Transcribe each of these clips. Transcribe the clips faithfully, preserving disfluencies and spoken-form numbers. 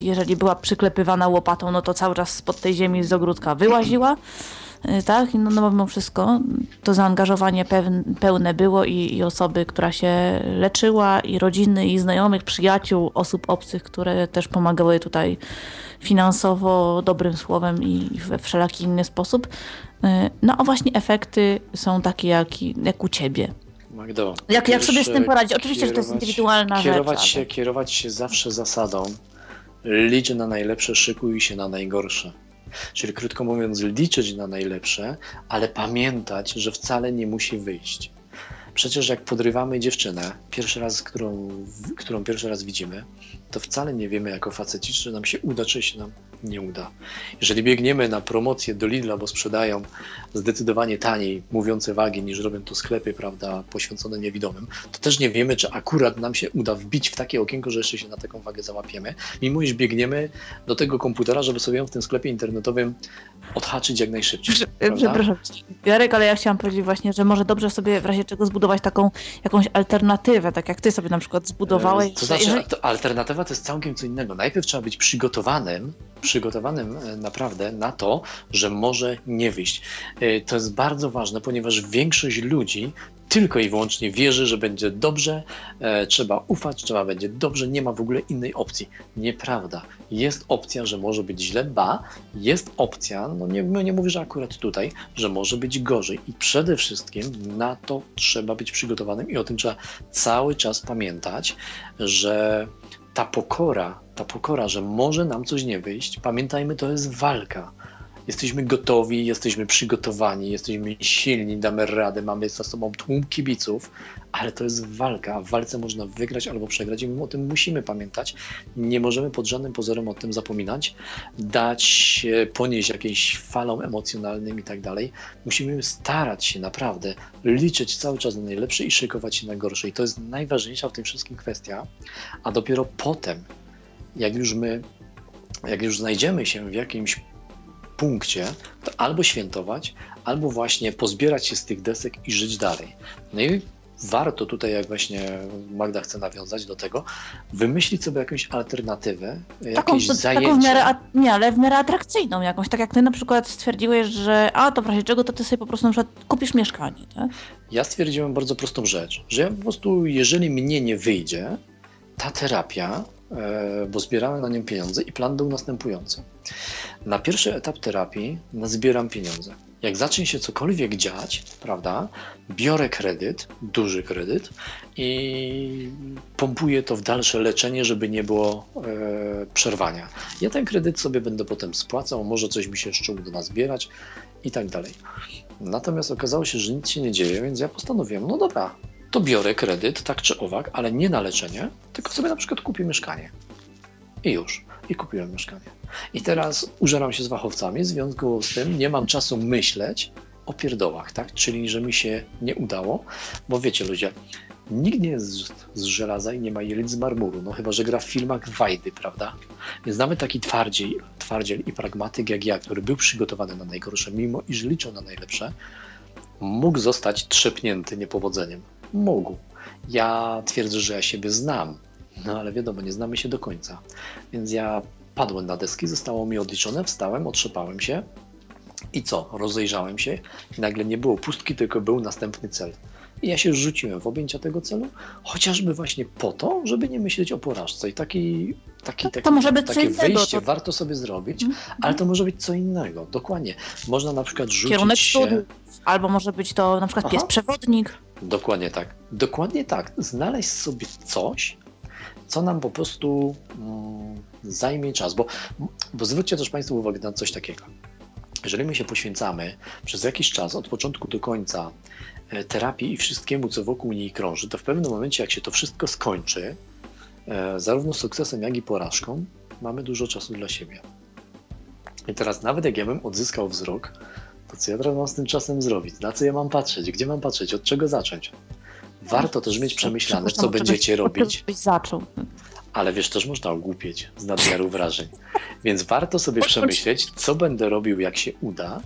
jeżeli była przyklepywana łopatą, no to cały czas spod tej ziemi z ogródka wyłaziła. Tak, no, no mimo wszystko to zaangażowanie pełne było i, i osoby, która się leczyła, i rodziny, i znajomych, przyjaciół, osób obcych, które też pomagały tutaj finansowo, dobrym słowem i we wszelaki inny sposób. No a właśnie efekty są takie jak, jak u ciebie. Magdo, jak, jak sobie z tym poradzić? Oczywiście, że to jest indywidualna kierować rzecz. Się, ale... Kierować się zawsze zasadą licz na najlepsze, szykuj się na najgorsze. Czyli krótko mówiąc, liczyć na najlepsze, ale pamiętać, że wcale nie musi wyjść. Przecież jak podrywamy dziewczynę, pierwszy raz, którą, którą pierwszy raz widzimy, to wcale nie wiemy jako faceci, czy nam się uda, czy się nam nie uda. Jeżeli biegniemy na promocję do Lidla, bo sprzedają zdecydowanie taniej mówiące wagi niż robią to sklepy, prawda, poświęcone niewidomym, to też nie wiemy, czy akurat nam się uda wbić w takie okienko, że jeszcze się na taką wagę załapiemy, mimo iż biegniemy do tego komputera, żeby sobie ją w tym sklepie internetowym odhaczyć jak najszybciej. Przepraszam, Jarek, ale ja chciałam powiedzieć właśnie, że może dobrze sobie w razie czego zbudować taką jakąś alternatywę, tak jak ty sobie na przykład zbudowałeś. To znaczy, jeżeli... alternatywa to jest całkiem co innego. Najpierw trzeba być przygotowanym, przygotowanym naprawdę na to, że może nie wyjść. To jest bardzo ważne, ponieważ większość ludzi tylko i wyłącznie wierzy, że będzie dobrze, e, trzeba ufać, trzeba będzie dobrze, nie ma w ogóle innej opcji. Nieprawda. Jest opcja, że może być źle, ba, jest opcja, no nie, nie mówię, że akurat tutaj, że może być gorzej i przede wszystkim na to trzeba być przygotowanym i o tym trzeba cały czas pamiętać, że ta pokora, ta pokora, że może nam coś nie wyjść, pamiętajmy, to jest walka. Jesteśmy gotowi, jesteśmy przygotowani, jesteśmy silni, damy radę, mamy za sobą tłum kibiców, ale to jest walka. W walce można wygrać albo przegrać i my o tym musimy pamiętać. Nie możemy pod żadnym pozorem o tym zapominać, dać się ponieść jakimś falom emocjonalnym i tak dalej. Musimy starać się naprawdę liczyć cały czas na najlepsze i szykować się na gorsze. I to jest najważniejsza w tym wszystkim kwestia, a dopiero potem, jak już my, jak już znajdziemy się w jakimś punkcie, to albo świętować, albo właśnie pozbierać się z tych desek i żyć dalej. No i warto tutaj, jak właśnie Magda chce nawiązać do tego, wymyślić sobie jakąś alternatywę, taką, jakieś to, zajęcie. Taką w miarę, nie, ale w miarę atrakcyjną jakąś, tak jak ty na przykład stwierdziłeś, że a to w razie czego, to ty sobie po prostu na przykład kupisz mieszkanie, tak? Ja stwierdziłem bardzo prostą rzecz, że ja po prostu, jeżeli mnie nie wyjdzie ta terapia, bo zbieramy na nią pieniądze i plan był następujący. Na pierwszy etap terapii nazbieram pieniądze. Jak zacznie się cokolwiek dziać, prawda, biorę kredyt, duży kredyt i pompuję to w dalsze leczenie, żeby nie było e, przerwania. Ja ten kredyt sobie będę potem spłacał, może coś mi się jeszcze uda nazbierać i tak dalej. Natomiast okazało się, że nic się nie dzieje, więc ja postanowiłem, no dobra, to biorę kredyt, tak czy owak, ale nie na leczenie, tylko sobie na przykład kupię mieszkanie. I już. I kupiłem mieszkanie. I teraz użeram się z fachowcami, w związku z tym nie mam czasu myśleć o pierdołach, tak? Czyli, że mi się nie udało, bo wiecie ludzie, nikt nie jest z żelaza i nie ma jelit z marmuru, no chyba, że gra w filmach Wajdy, prawda? Więc mamy taki twardziel, twardziel i pragmatyk jak ja, który był przygotowany na najgorsze, mimo iż liczył na najlepsze, mógł zostać trzepnięty niepowodzeniem. Mógł. Ja twierdzę, że ja siebie znam, no ale wiadomo, nie znamy się do końca. Więc ja padłem na deski, zostało mi odliczone, wstałem, otrzepałem się i co? Rozejrzałem się i nagle nie było pustki, tylko był następny cel. I ja się rzuciłem w objęcia tego celu, chociażby właśnie po to, żeby nie myśleć o porażce. I taki, taki, taki, to może być takie co innego, wejście to... warto sobie zrobić, mm. ale to może być co innego. Dokładnie. Można na przykład rzucić Kierunek się... studiów, albo może być to na przykład Aha. pies przewodnik. Dokładnie tak. Dokładnie tak. Znaleźć sobie coś, co nam po prostu mm, zajmie czas. Bo, bo zwróćcie też Państwo uwagę na coś takiego. Jeżeli my się poświęcamy przez jakiś czas, od początku do końca e, terapii i wszystkiemu, co wokół niej krąży, to w pewnym momencie, jak się to wszystko skończy, e, zarówno sukcesem, jak i porażką, mamy dużo czasu dla siebie. I teraz nawet jak ja bym odzyskał wzrok, to co ja teraz mam z tym czasem zrobić? Na co ja mam patrzeć? Gdzie mam patrzeć? Od czego zacząć? Warto też mieć przemyślane, co będziecie robić. Zaczął. Ale wiesz, też można ogłupieć z nadmiaru wrażeń. Więc warto sobie przemyśleć, co będę robił, jak się uda.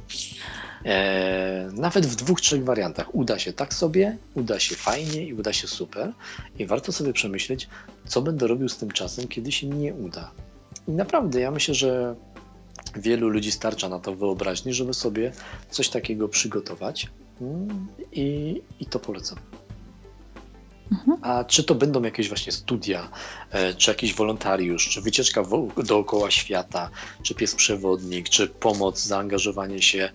Eee, nawet w dwóch, trzech wariantach. Uda się tak sobie, uda się fajnie i uda się super. I warto sobie przemyśleć, co będę robił z tym czasem, kiedy się nie uda. I naprawdę, ja myślę, że wielu ludzi starcza na to wyobraźni, żeby sobie coś takiego przygotować i, i to polecam. Mhm. A czy to będą jakieś właśnie studia, czy jakiś wolontariusz, czy wycieczka dookoła świata, czy pies przewodnik, czy pomoc, zaangażowanie się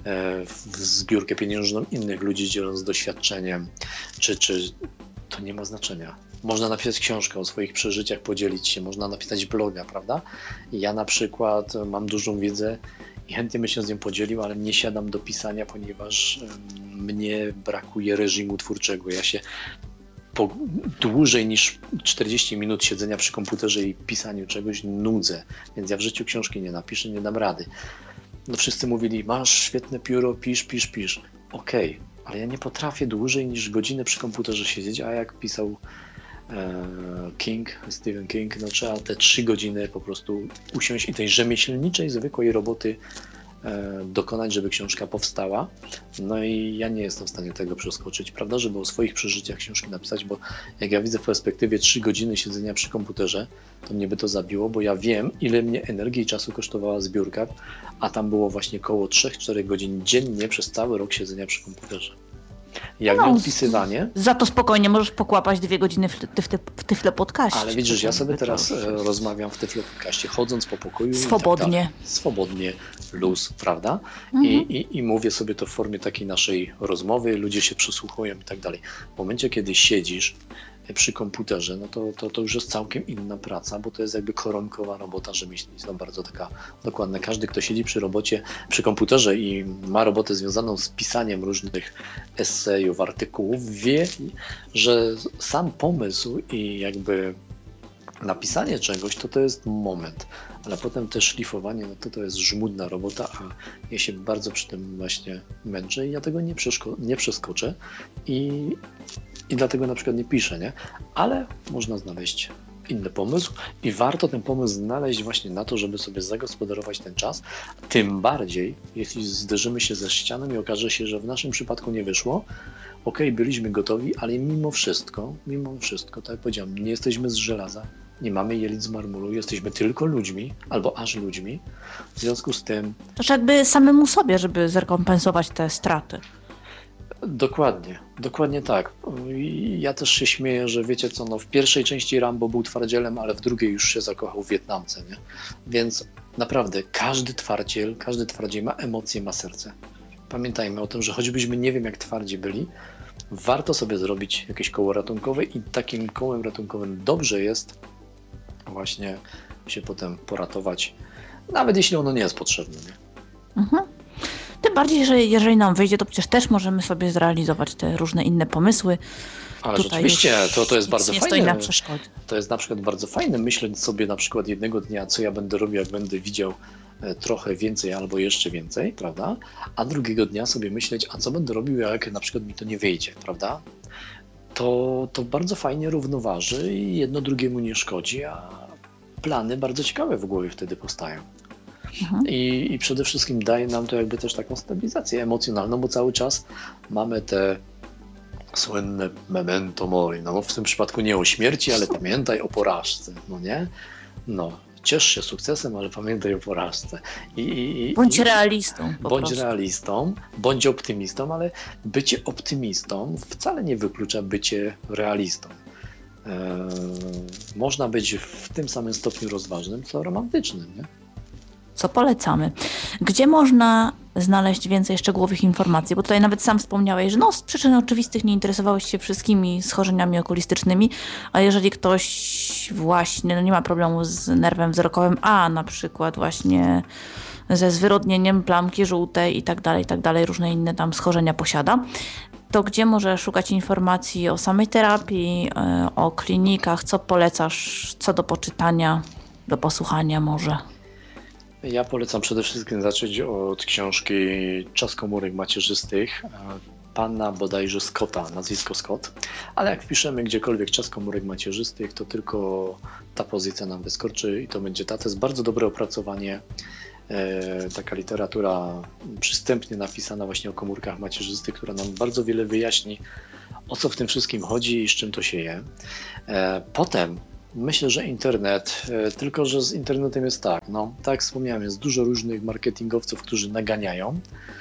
w zbiórkę pieniężną innych ludzi, dzieląc doświadczeniem, czy, czy to nie ma znaczenia. Można napisać książkę o swoich przeżyciach, podzielić się, można napisać bloga, prawda? Ja na przykład mam dużą wiedzę i chętnie bym się z nią podzielił, ale nie siadam do pisania, ponieważ mnie brakuje reżimu twórczego. Ja się po dłużej niż czterdzieści minut siedzenia przy komputerze i pisaniu czegoś nudzę, więc ja w życiu książki nie napiszę, nie dam rady. No wszyscy mówili, masz świetne pióro, pisz, pisz, pisz. Okej, okay, ale ja nie potrafię dłużej niż godzinę przy komputerze siedzieć, a jak pisał e, King, Stephen King, no trzeba te trzy godziny po prostu usiąść i tej rzemieślniczej, zwykłej roboty dokonać, żeby książka powstała. No i ja nie jestem w stanie tego przeskoczyć, prawda, żeby o swoich przeżyciach książki napisać, bo jak ja widzę w perspektywie trzy godziny siedzenia przy komputerze, to mnie by to zabiło, bo ja wiem, ile mnie energii i czasu kosztowała zbiórka, a tam było właśnie około trzy cztery godzin dziennie przez cały rok siedzenia przy komputerze. Jak no, nie odpisywanie... Za to spokojnie możesz pokłapać dwie godziny w, ty, w, ty, w Tyflo Podcaście. Ale widzisz, ja sobie teraz rozmawiam w Tyflo Podcaście, chodząc po pokoju. Swobodnie. I tak dalej. Swobodnie, luz, prawda? Mhm. I, i, I mówię sobie to w formie takiej naszej rozmowy, ludzie się przysłuchują i tak dalej. W momencie, kiedy siedzisz przy komputerze, no to, to, to już jest całkiem inna praca, bo to jest jakby koronkowa robota rzemieślnictwa, bardzo taka dokładna. Każdy, kto siedzi przy robocie, przy komputerze i ma robotę związaną z pisaniem różnych esejów, artykułów, wie, że sam pomysł i jakby napisanie czegoś, to to jest moment, ale potem też szlifowanie, no to to jest żmudna robota, a ja się bardzo przy tym właśnie męczę i ja tego nie, przeszko- nie przeskoczę i, i dlatego na przykład nie piszę, nie? Ale można znaleźć inny pomysł i warto ten pomysł znaleźć właśnie na to, żeby sobie zagospodarować ten czas, tym bardziej, jeśli zderzymy się ze ścianą i okaże się, że w naszym przypadku nie wyszło. Okej, okay, byliśmy gotowi, ale mimo wszystko, mimo wszystko, tak jak powiedziałem, nie jesteśmy z żelaza, nie mamy jelit z marmuru, jesteśmy tylko ludźmi, albo aż ludźmi. W związku z tym... To jakby samemu sobie, żeby zrekompensować te straty. Dokładnie, dokładnie tak. Ja też się śmieję, że wiecie co, no w pierwszej części Rambo był twardzielem, ale w drugiej już się zakochał w Wietnamce, nie? Więc naprawdę każdy twardziel, każdy twardziel ma emocje, ma serce. Pamiętajmy o tym, że choćbyśmy nie wiem jak twardzi byli, warto sobie zrobić jakieś koło ratunkowe i takim kołem ratunkowym dobrze jest właśnie się potem poratować, nawet jeśli ono nie jest potrzebne. Nie? Mhm. Tym bardziej, że jeżeli nam wyjdzie, to przecież też możemy sobie zrealizować te różne inne pomysły. Ale Tutaj rzeczywiście, to, to jest bardzo nie fajne. Stoi na przeszkodzie. To jest na przykład bardzo fajne myśleć sobie na przykład jednego dnia, co ja będę robił, jak będę widział trochę więcej albo jeszcze więcej, prawda? A drugiego dnia sobie myśleć, a co będę robił, jak na przykład mi to nie wyjdzie, prawda? To, to bardzo fajnie równoważy i jedno drugiemu nie szkodzi, a plany bardzo ciekawe w głowie wtedy powstają. Mhm. I, I przede wszystkim daje nam to jakby też taką stabilizację emocjonalną, bo cały czas mamy te słynne memento mori, no w tym przypadku nie o śmierci, ale pamiętaj o porażce, no nie? No, ciesz się sukcesem, ale pamiętaj o porażce. I, i, bądź i, realistą. Bądź prostu. realistą, bądź optymistą, ale bycie optymistą wcale nie wyklucza bycie realistą. Eee, można być w tym samym stopniu rozważnym, co romantycznym, nie? Co polecamy. Gdzie można znaleźć więcej szczegółowych informacji? Bo tutaj nawet sam wspomniałeś, że no z przyczyn oczywistych nie interesowałeś się wszystkimi schorzeniami okulistycznymi, a jeżeli ktoś właśnie no nie ma problemu z nerwem wzrokowym, a na przykład właśnie ze zwyrodnieniem plamki żółtej i tak dalej, i tak dalej, różne inne tam schorzenia posiada, to gdzie może szukać informacji o samej terapii, o klinikach, co polecasz, co do poczytania, do posłuchania może? Ja polecam przede wszystkim zacząć od książki Czas komórek macierzystych pana bodajże Scotta, nazwisko Scott, ale jak wpiszemy gdziekolwiek Czas komórek macierzystych, to tylko ta pozycja nam wyskoczy i to będzie ta. To jest bardzo dobre opracowanie, taka literatura przystępnie napisana właśnie o komórkach macierzystych, która nam bardzo wiele wyjaśni, o co w tym wszystkim chodzi i z czym to się je. Potem Myślę, że internet, tylko że z internetem jest tak, no tak jak wspomniałem, jest dużo różnych marketingowców, którzy naganiają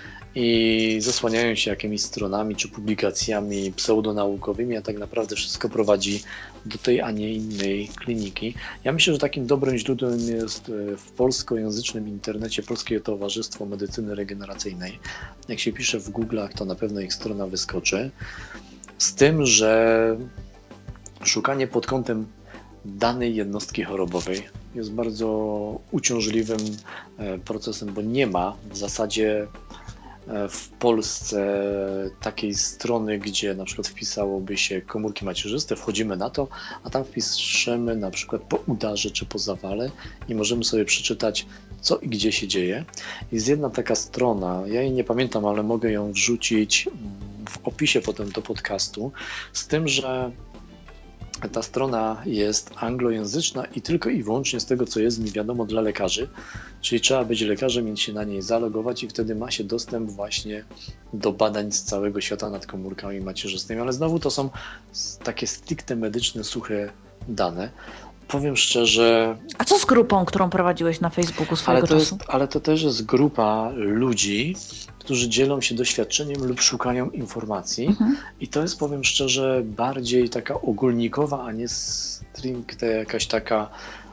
i zasłaniają się jakimiś stronami czy publikacjami pseudonaukowymi, a tak naprawdę wszystko prowadzi do tej, a nie innej kliniki. Ja myślę, że takim dobrym źródłem jest w polskojęzycznym internecie Polskie Towarzystwo Medycyny Regeneracyjnej. Jak się pisze w Google'ach, to na pewno ich strona wyskoczy. Z tym, że szukanie pod kątem danej jednostki chorobowej jest bardzo uciążliwym procesem, bo nie ma w zasadzie w Polsce takiej strony, gdzie na przykład wpisałoby się komórki macierzyste, wchodzimy na to, a tam wpiszemy na przykład po udarze czy po zawale i możemy sobie przeczytać, co i gdzie się dzieje. Jest jedna taka strona, ja jej nie pamiętam, ale mogę ją wrzucić w opisie potem do podcastu, z tym, że ta strona jest anglojęzyczna i tylko i wyłącznie z tego, co jest mi wiadomo, dla lekarzy, czyli trzeba być lekarzem i się na niej zalogować i wtedy ma się dostęp właśnie do badań z całego świata nad komórkami macierzystymi, ale znowu to są takie stricte medyczne, suche dane. Powiem szczerze... A co z grupą, którą prowadziłeś na Facebooku swojego ale to czasu? Jest, ale to też jest grupa ludzi, którzy dzielą się doświadczeniem lub szukają informacji mhm. i to jest, powiem szczerze, bardziej taka ogólnikowa, a nie stricte jakaś taka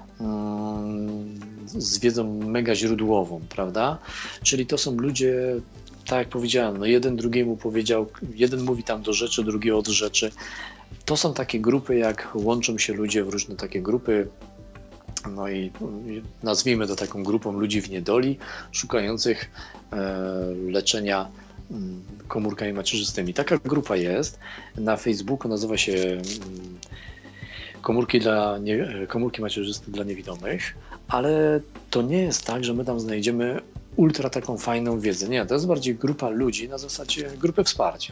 um, z wiedzą mega źródłową, prawda? Czyli to są ludzie, tak jak powiedziałem, no jeden drugiemu powiedział, jeden mówi tam do rzeczy, drugi od rzeczy. To są takie grupy, jak łączą się ludzie w różne takie grupy, no i nazwijmy to taką grupą ludzi w niedoli, szukających e, leczenia m, komórkami macierzystymi. Taka grupa jest. Na Facebooku nazywa się m, komórki, dla nie, komórki macierzyste dla niewidomych, ale to nie jest tak, że my tam znajdziemy ultra taką fajną wiedzę. Nie, to jest bardziej grupa ludzi na zasadzie grupy wsparcia.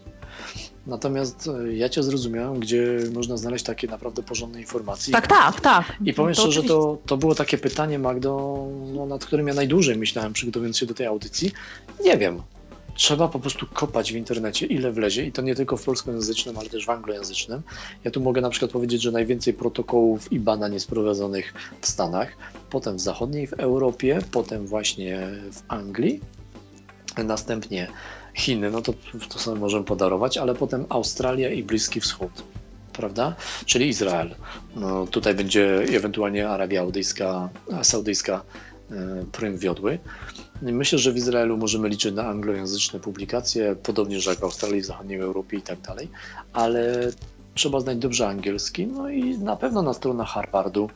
Natomiast ja Cię zrozumiałem, gdzie można znaleźć takie naprawdę porządne informacje. Tak, tak, tak. I powiem szczerze, że to, to było takie pytanie, Magdo, no, nad którym ja najdłużej myślałem, przygotowując się do tej audycji. Nie wiem. Trzeba po prostu kopać w internecie, ile wlezie i to nie tylko w polskojęzycznym, ale też w anglojęzycznym. Ja tu mogę na przykład powiedzieć, że najwięcej protokołów i badań jest prowadzonych w Stanach, potem w zachodniej, w Europie, potem właśnie w Anglii, następnie Chiny, no to, to sobie możemy podarować, ale potem Australia i Bliski Wschód, prawda? Czyli Izrael. No, tutaj będzie ewentualnie Arabia Saudyjska, Saudyjska e, prym wiodły. Myślę, że w Izraelu możemy liczyć na anglojęzyczne publikacje, podobnież jak w Australii, w zachodniej Europie i tak dalej, ale trzeba znać dobrze angielski, no i na pewno na stronach Harvardu,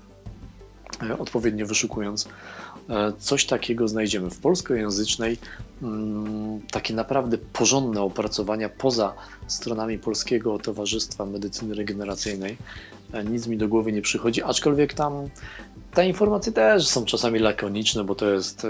e, odpowiednio wyszukując, coś takiego znajdziemy. W polskojęzycznej takie naprawdę porządne opracowania poza stronami Polskiego Towarzystwa Medycyny Regeneracyjnej. Nic mi do głowy nie przychodzi, aczkolwiek tam te informacje też są czasami lakoniczne, bo to jest,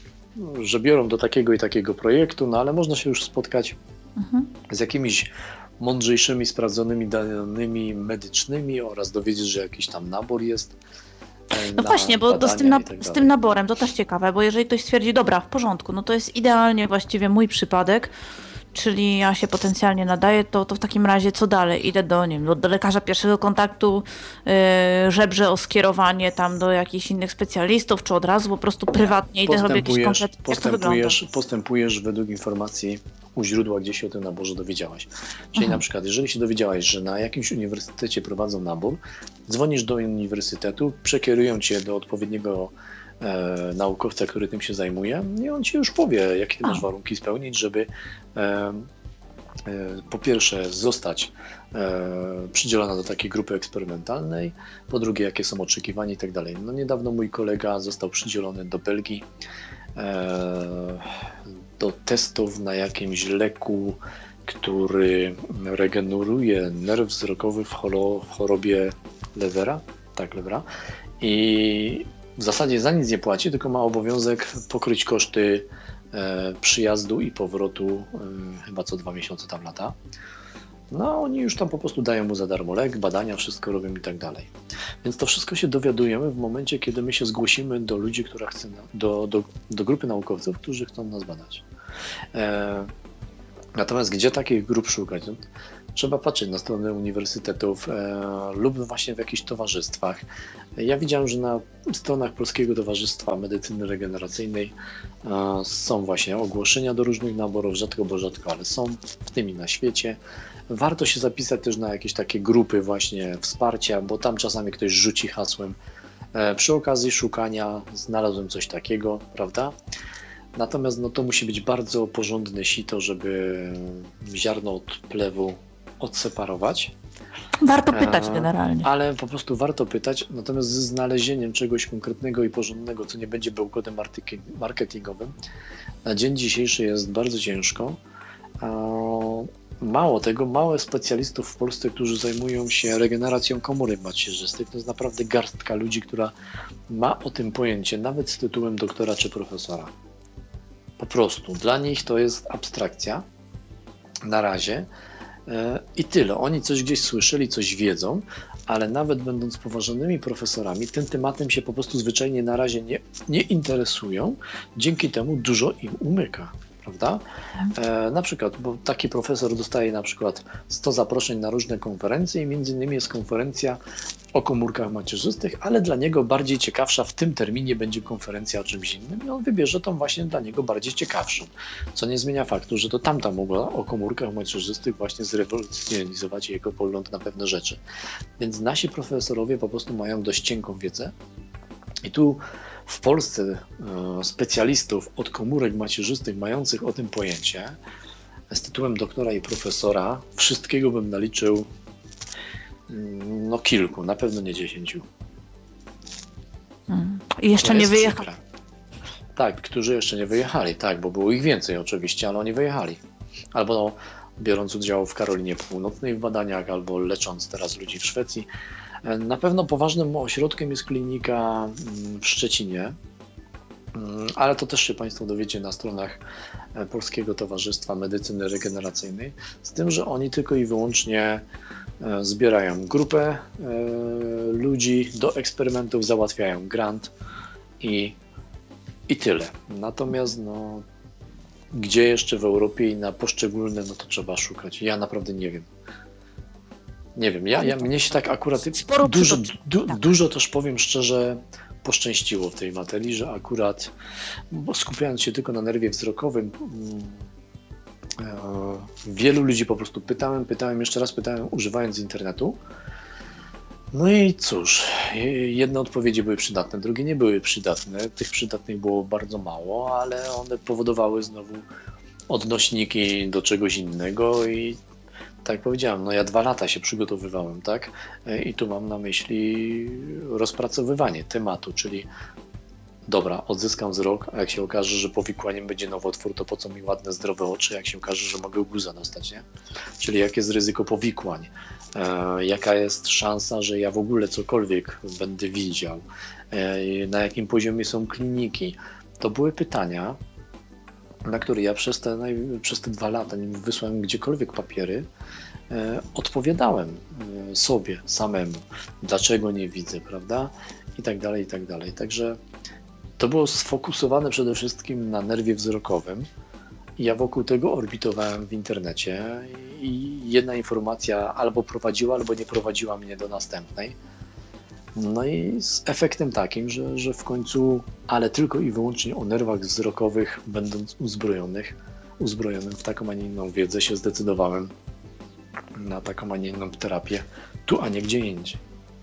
że biorą do takiego i takiego projektu, no ale można się już spotkać mhm. z jakimiś mądrzejszymi, sprawdzonymi danymi medycznymi oraz dowiedzieć, że jakiś tam nabór jest. No właśnie, bo to z, tym na, z tym naborem to też ciekawe, bo jeżeli ktoś stwierdzi, dobra, w porządku, no to jest idealnie właściwie mój przypadek, czyli ja się potencjalnie nadaję, to, to w takim razie co dalej? Idę do, nie wiem, do, do lekarza pierwszego kontaktu, yy, żebrze o skierowanie tam do jakichś innych specjalistów, czy od razu po prostu prywatnie idę robię jakiś komplet. Postępujesz, postępujesz według informacji u źródła, gdzie się o tym naborze dowiedziałaś. Czyli mhm. na przykład, jeżeli się dowiedziałaś, że na jakimś uniwersytecie prowadzą nabór, dzwonisz do uniwersytetu, przekierują cię do odpowiedniego e, naukowca, który tym się zajmuje i on ci już powie, jakie masz warunki spełnić, żeby e, e, po pierwsze zostać e, przydzielona do takiej grupy eksperymentalnej, po drugie jakie są oczekiwania i tak dalej. No niedawno mój kolega został przydzielony do Belgii e, do testów na jakimś leku, który regeneruje nerw wzrokowy w, choro, w chorobie Levera, tak, Levera, i w zasadzie za nic nie płaci, tylko ma obowiązek pokryć koszty e, przyjazdu i powrotu e, chyba co dwa miesiące tam lata. No oni już tam po prostu dają mu za darmo lek, badania, wszystko robią i tak dalej. Więc to wszystko się dowiadujemy w momencie, kiedy my się zgłosimy do ludzi, która chce, do, do, do grupy naukowców, którzy chcą nas badać. E, Natomiast gdzie takich grup szukać? No, trzeba patrzeć na stronę uniwersytetów e, lub właśnie w jakichś towarzystwach. Ja widziałem, że na stronach Polskiego Towarzystwa Medycyny Regeneracyjnej e, są właśnie ogłoszenia do różnych naborów, rzadko bo rzadko, ale są w tym i na świecie. Warto się zapisać też na jakieś takie grupy właśnie wsparcia, bo tam czasami ktoś rzuci hasłem. E, przy okazji szukania znalazłem coś takiego, prawda? Natomiast no, to musi być bardzo porządne sito, żeby ziarno od plewu odseparować. Warto pytać generalnie. Ale po prostu warto pytać, natomiast z znalezieniem czegoś konkretnego i porządnego, co nie będzie bełkotem marketingowym, na dzień dzisiejszy jest bardzo ciężko. Mało tego, mało specjalistów w Polsce, którzy zajmują się regeneracją komórek macierzystych. To jest naprawdę garstka ludzi, która ma o tym pojęcie, nawet z tytułem doktora czy profesora. Po prostu dla nich to jest abstrakcja na razie i tyle. Oni coś gdzieś słyszeli, coś wiedzą, ale nawet będąc poważanymi profesorami, tym tematem się po prostu zwyczajnie na razie nie, nie interesują. Dzięki temu dużo im umyka. Prawda? E, na przykład, bo taki profesor dostaje na przykład sto zaproszeń na różne konferencje i między innymi jest konferencja o komórkach macierzystych, ale dla niego bardziej ciekawsza w tym terminie będzie konferencja o czymś innym i on wybierze tą właśnie dla niego bardziej ciekawszą, co nie zmienia faktu, że to tamta mogła o komórkach macierzystych właśnie zrewolucjonizować jego pogląd na pewne rzeczy. Więc nasi profesorowie po prostu mają dość cienką wiedzę i tu w Polsce specjalistów od komórek macierzystych mających o tym pojęcie z tytułem doktora i profesora wszystkiego bym naliczył no kilku, na pewno nie dziesięciu. Hmm. I jeszcze nie wyjechali. Tak, którzy jeszcze nie wyjechali, tak, bo było ich więcej oczywiście, ale oni wyjechali. Albo no, biorąc udział w Karolinie Północnej w badaniach, albo lecząc teraz ludzi w Szwecji. Na pewno poważnym ośrodkiem jest klinika w Szczecinie, ale to też się Państwo dowiecie na stronach Polskiego Towarzystwa Medycyny Regeneracyjnej, z tym, że oni tylko i wyłącznie zbierają grupę ludzi do eksperymentów, załatwiają grant i, i tyle. Natomiast no, gdzie jeszcze w Europie i na poszczególne, no to trzeba szukać. Ja naprawdę nie wiem. Nie wiem, ja, ja mnie się tak akurat dużo, du, dużo też powiem szczerze poszczęściło w tej materii, że akurat bo skupiając się tylko na nerwie wzrokowym e, wielu ludzi po prostu pytałem, pytałem, jeszcze raz pytałem używając internetu. No i cóż, jedne odpowiedzi były przydatne, drugie nie były przydatne. Tych przydatnych było bardzo mało, ale one powodowały znowu odnośniki do czegoś innego i tak jak powiedziałem, no ja dwa lata się przygotowywałem, tak? I tu mam na myśli rozpracowywanie tematu, czyli dobra, odzyskam wzrok, a jak się okaże, że powikłaniem będzie nowotwór, to po co mi ładne, zdrowe oczy, jak się okaże, że mogę guza dostać, nie? Czyli jakie jest ryzyko powikłań, e, jaka jest szansa, że ja w ogóle cokolwiek będę widział, e, na jakim poziomie są kliniki. To były pytania, na które ja przez te, przez te dwa lata, nim wysłałem gdziekolwiek papiery, e, odpowiadałem e, sobie samemu, dlaczego nie widzę, prawda? I tak dalej, i tak dalej. Także to było sfokusowane przede wszystkim na nerwie wzrokowym. Ja wokół tego orbitowałem w internecie i jedna informacja albo prowadziła, albo nie prowadziła mnie do następnej. No i z efektem takim, że, że w końcu, ale tylko i wyłącznie o nerwach wzrokowych, będąc uzbrojonych, uzbrojonym w taką, a nie inną wiedzę, się zdecydowałem na taką, a nie inną terapię, tu, a nie gdzie indziej.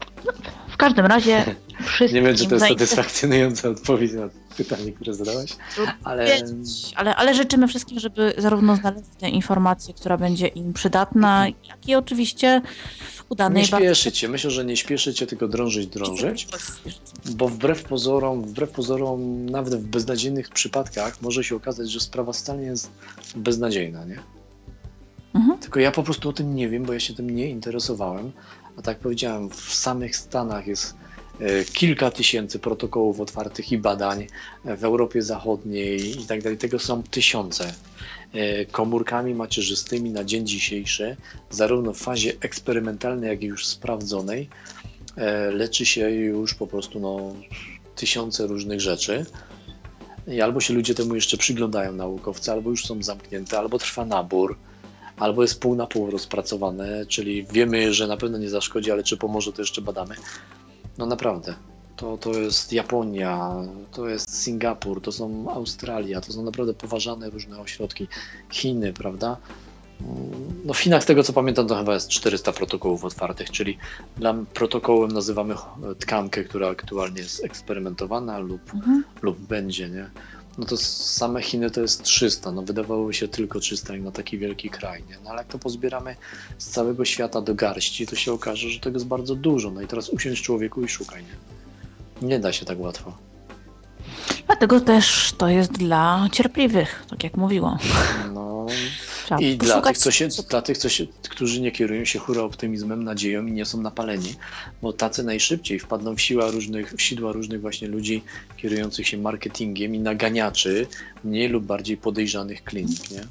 W każdym razie nie wiem, czy to jest satysfakcjonująca odpowiedź na pytanie, które zadałeś, ale... ale... Ale życzymy wszystkim, żeby zarówno znaleźć tę informację, która będzie im przydatna, jak i oczywiście udanej. Nie śpieszycie. Myślę, że nie śpieszycie, tylko drążyć, drążyć, bo wbrew pozorom, wbrew pozorom, nawet w beznadziejnych przypadkach może się okazać, że sprawa wcale nie jest beznadziejna, nie? Mhm. Tylko ja po prostu o tym nie wiem, bo ja się tym nie interesowałem. A tak jak powiedziałem, w samych Stanach jest kilka tysięcy protokołów otwartych i badań, w Europie Zachodniej i tak dalej. Tego są tysiące. Komórkami macierzystymi na dzień dzisiejszy, zarówno w fazie eksperymentalnej, jak i już sprawdzonej, leczy się już po prostu no, tysiące różnych rzeczy. I albo się ludzie temu jeszcze przyglądają, naukowcy, albo już są zamknięte, albo trwa nabór, albo jest pół na pół rozpracowane, czyli wiemy, że na pewno nie zaszkodzi, ale czy pomoże, to jeszcze badamy. No naprawdę, to, to jest Japonia, to jest Singapur, to są Australia, to są naprawdę poważane różne ośrodki, Chiny, prawda? No w Chinach, z tego co pamiętam, to chyba jest czterysta protokołów otwartych, czyli dla protokołem nazywamy tkankę, która aktualnie jest eksperymentowana lub, mhm. lub będzie, nie? No to same Chiny to jest trzysta, no wydawałoby się tylko trzysta jak na taki wielki kraj, nie? No ale jak to pozbieramy z całego świata do garści, to się okaże, że tego jest bardzo dużo, no i teraz usiądź człowieku i szukaj, nie? Nie da się tak łatwo. Dlatego też to jest dla cierpliwych, tak jak mówiłam. No i dla tych, co się, dla tych co się, którzy nie kierują się hura optymizmem, nadzieją i nie są napaleni, bo tacy najszybciej wpadną w siła różnych, w sidła różnych właśnie ludzi kierujących się marketingiem i naganiaczy mniej lub bardziej podejrzanych klinik, nie?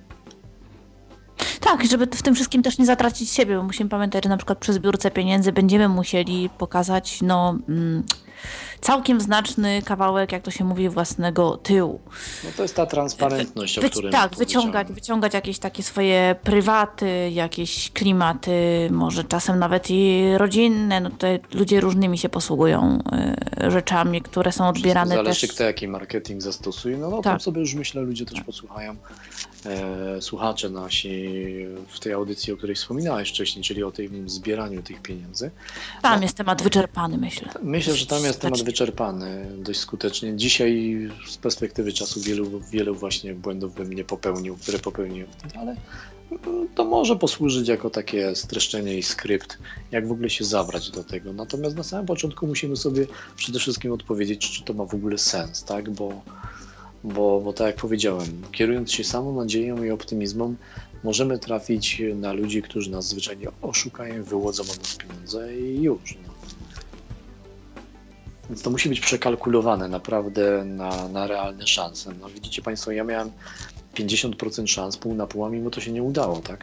Tak, żeby w tym wszystkim też nie zatracić siebie, bo musimy pamiętać, że na przykład przy zbiórce pieniędzy będziemy musieli pokazać, no... Mm, całkiem znaczny kawałek, jak to się mówi, własnego tyłu. No to jest ta transparentność, o Wy, której Tak, wyciągać, wyciągać jakieś takie swoje prywaty, jakieś klimaty, może czasem nawet i rodzinne. No tutaj ludzie różnymi się posługują y, rzeczami, które są odbierane zależy, też... Zależy, kto jaki marketing zastosuje. No, no tak. Tam sobie już myślę, ludzie też posłuchają. E, słuchacze nasi w tej audycji, o której wspominałeś wcześniej, czyli o tym zbieraniu tych pieniędzy. Tam no, jest temat wyczerpany, myślę. Myślę, że tam jest temat wyczerpany dość skutecznie. Dzisiaj z perspektywy czasu wielu, wielu właśnie błędów bym nie popełnił, które popełniłem wtedy, ale to może posłużyć jako takie streszczenie i skrypt, jak w ogóle się zabrać do tego. Natomiast na samym początku musimy sobie przede wszystkim odpowiedzieć, czy to ma w ogóle sens, tak? Bo, bo, bo tak jak powiedziałem, kierując się samą nadzieją i optymizmem, możemy trafić na ludzi, którzy nas zwyczajnie oszukają, wyłodzą od nas pieniądze i już. No. Więc to musi być przekalkulowane naprawdę na, na realne szanse. No widzicie Państwo, ja miałem pięćdziesiąt procent szans, pół na pół, a mimo to się nie udało, tak?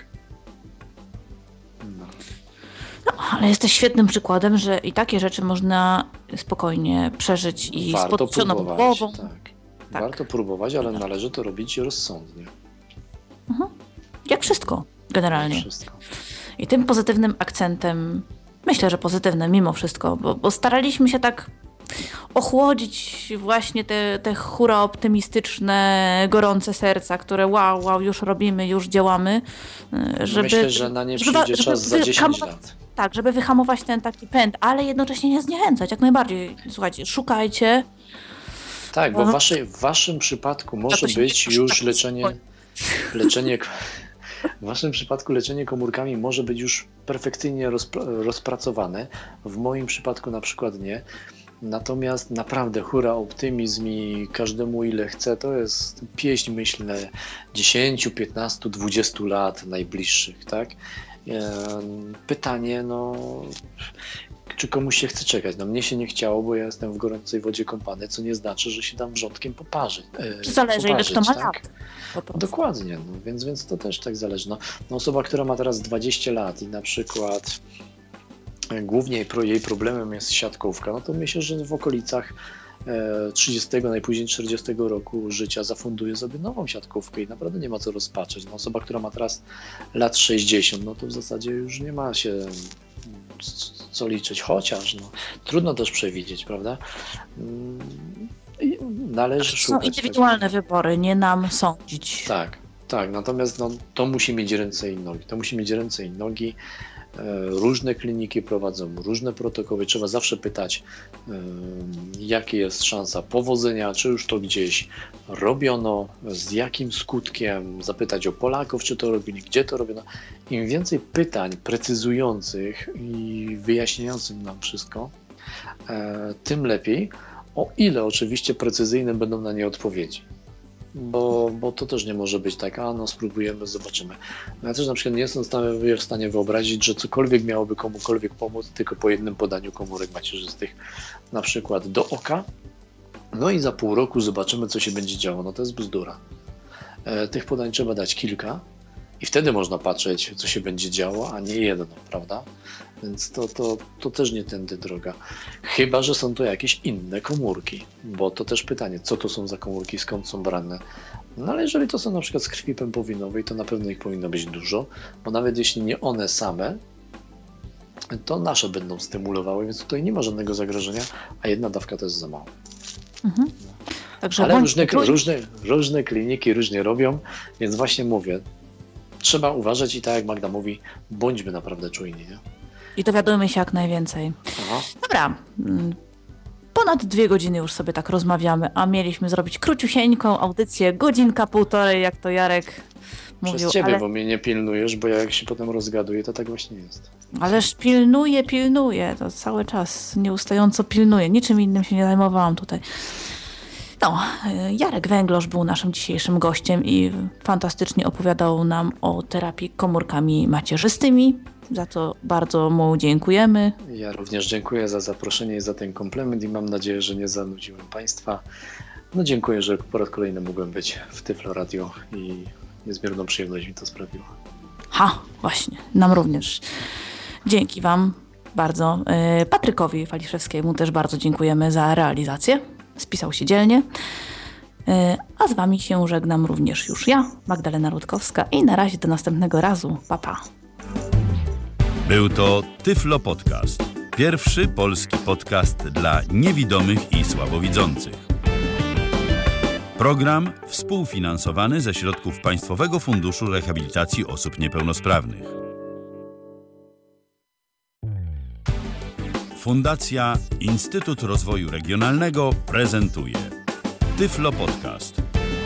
No. No, ale jesteś świetnym przykładem, że i takie rzeczy można spokojnie przeżyć i Warto z podniesioną głową. Tak. Tak. Warto próbować, ale tak. Należy to robić rozsądnie. Mhm. Jak wszystko, generalnie. Jak wszystko. I tym pozytywnym akcentem, myślę, że pozytywnym mimo wszystko, bo, bo staraliśmy się tak ochłodzić właśnie te, te hura optymistyczne, gorące serca, które wow, wow, już robimy, już działamy. Żeby, Myślę, że na nie przyjdzie żeby, czas żeby za dziesięć lat. Tak, żeby wyhamować ten taki pęd, ale jednocześnie nie zniechęcać, jak najbardziej. Słuchajcie, szukajcie. Tak, bo w, waszej, w waszym przypadku może być już leczenie, leczenie... W waszym przypadku leczenie komórkami może być już perfekcyjnie rozpra- rozpracowane. W moim przypadku na przykład nie. Natomiast naprawdę hura optymizm i każdemu ile chce, to jest pieśń, myślę, dziesięć, piętnaście, dwadzieścia lat najbliższych, tak? Pytanie, no, czy komuś się chce czekać? No mnie się nie chciało, bo ja jestem w gorącej wodzie kąpany, co nie znaczy, że się dam wrzątkiem poparzyć. Zależy, ile kto ma lat. Tak? Dokładnie, no, więc, więc to też tak zależy. No, no osoba, która ma teraz dwadzieścia lat i na przykład głównie jej problemem jest siatkówka, no to myślę, że w okolicach trzydziestego, najpóźniej czterdziestego roku życia zafunduje sobie nową siatkówkę i naprawdę nie ma co rozpaczać. No osoba, która ma teraz lat sześćdziesiąt, no to w zasadzie już nie ma się co liczyć, chociaż no, trudno też przewidzieć, prawda? I należy szukać. Są indywidualne tak. wybory, nie nam sądzić. Tak, tak, natomiast no, to musi mieć ręce i nogi, to musi mieć ręce i nogi. Różne kliniki prowadzą różne protokoły. Trzeba zawsze pytać, jaka jest szansa powodzenia, czy już to gdzieś robiono, z jakim skutkiem, zapytać o Polaków, czy to robili, gdzie to robiono. Im więcej pytań precyzujących i wyjaśniających nam wszystko, tym lepiej, o ile oczywiście precyzyjne będą na nie odpowiedzi. Bo, bo to też nie może być tak, a no spróbujemy, zobaczymy. Ja też na przykład nie jestem w stanie wyobrazić, że cokolwiek miałoby komukolwiek pomóc, tylko po jednym podaniu komórek macierzystych, na przykład do oka, no i za pół roku zobaczymy, co się będzie działo. No to jest bzdura. E, tych podań trzeba dać kilka I wtedy można patrzeć, co się będzie działo, a nie jedno, prawda? Więc to, to, to też nie tędy droga. Chyba że są to jakieś inne komórki, bo to też pytanie, co to są za komórki, skąd są brane. No ale jeżeli to są na przykład z krwi pępowinowej, to na pewno ich powinno być dużo, bo nawet jeśli nie one same, to nasze będą stymulowały, więc tutaj nie ma żadnego zagrożenia, a jedna dawka to jest za mało. Mhm. Także ale bądź... różne, różne, różne kliniki różnie robią, więc właśnie mówię, trzeba uważać i tak jak Magda mówi, bądźmy naprawdę czujni. Nie? I dowiadujmy się jak najwięcej. Aha. Dobra. Ponad dwie godziny już sobie tak rozmawiamy, a mieliśmy zrobić króciusieńką audycję, godzinka, półtorej, jak to Jarek mówił. Przez ciebie, ale... bo mnie nie pilnujesz, bo ja jak się potem rozgaduję, to tak właśnie jest. Ależ pilnuję, pilnuję, to cały czas nieustająco pilnuję, niczym innym się nie zajmowałam tutaj. No, Jarek Węglosz był naszym dzisiejszym gościem i fantastycznie opowiadał nam o terapii komórkami macierzystymi, za co bardzo mu dziękujemy. Ja również dziękuję za zaproszenie i za ten komplement i mam nadzieję, że nie zanudziłem Państwa. No dziękuję, że po raz kolejny mogłem być w Tyflo Radio i niezmierną przyjemność mi to sprawiło. Ha, właśnie, nam również. Dzięki Wam bardzo. Patrykowi Waliszewskiemu też bardzo dziękujemy za realizację. Spisał się dzielnie. A z Wami się żegnam również już ja, Magdalena Rutkowska i na razie do następnego razu. Pa, pa. Był to Tyflo Podcast. Pierwszy polski podcast dla niewidomych i słabowidzących. Program współfinansowany ze środków Państwowego Funduszu Rehabilitacji Osób Niepełnosprawnych. Fundacja Instytut Rozwoju Regionalnego prezentuje Tyflo Podcast.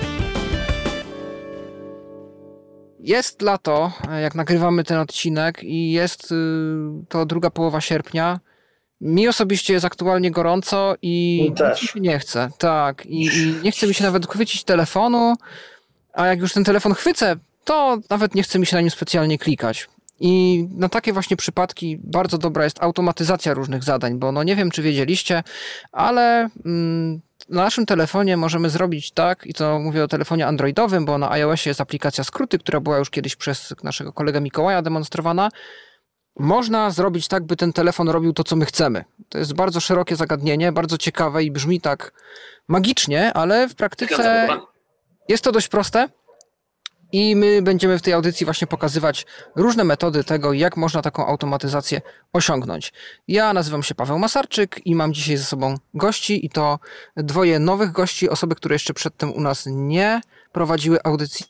Jest lato, jak nagrywamy ten odcinek i jest to druga połowa sierpnia. Mi osobiście jest aktualnie gorąco i nic mi się nie chce. Tak, i, i nie chce mi się nawet chwycić telefonu, a jak już ten telefon chwycę, to nawet nie chce mi się na nim specjalnie klikać. I na takie właśnie przypadki bardzo dobra jest automatyzacja różnych zadań, bo no nie wiem, czy wiedzieliście, ale mm, na naszym telefonie możemy zrobić tak, i to mówię o telefonie androidowym, bo na iOSie jest aplikacja Skróty, która była już kiedyś przez naszego kolegę Mikołaja demonstrowana. Można zrobić tak, by ten telefon robił to, co my chcemy. To jest bardzo szerokie zagadnienie, bardzo ciekawe i brzmi tak magicznie, ale w praktyce jest to dość proste. I my będziemy w tej audycji właśnie pokazywać różne metody tego, jak można taką automatyzację osiągnąć. Ja nazywam się Paweł Masarczyk i mam dzisiaj ze sobą gości i to dwoje nowych gości, osoby, które jeszcze przedtem u nas nie prowadziły audycji.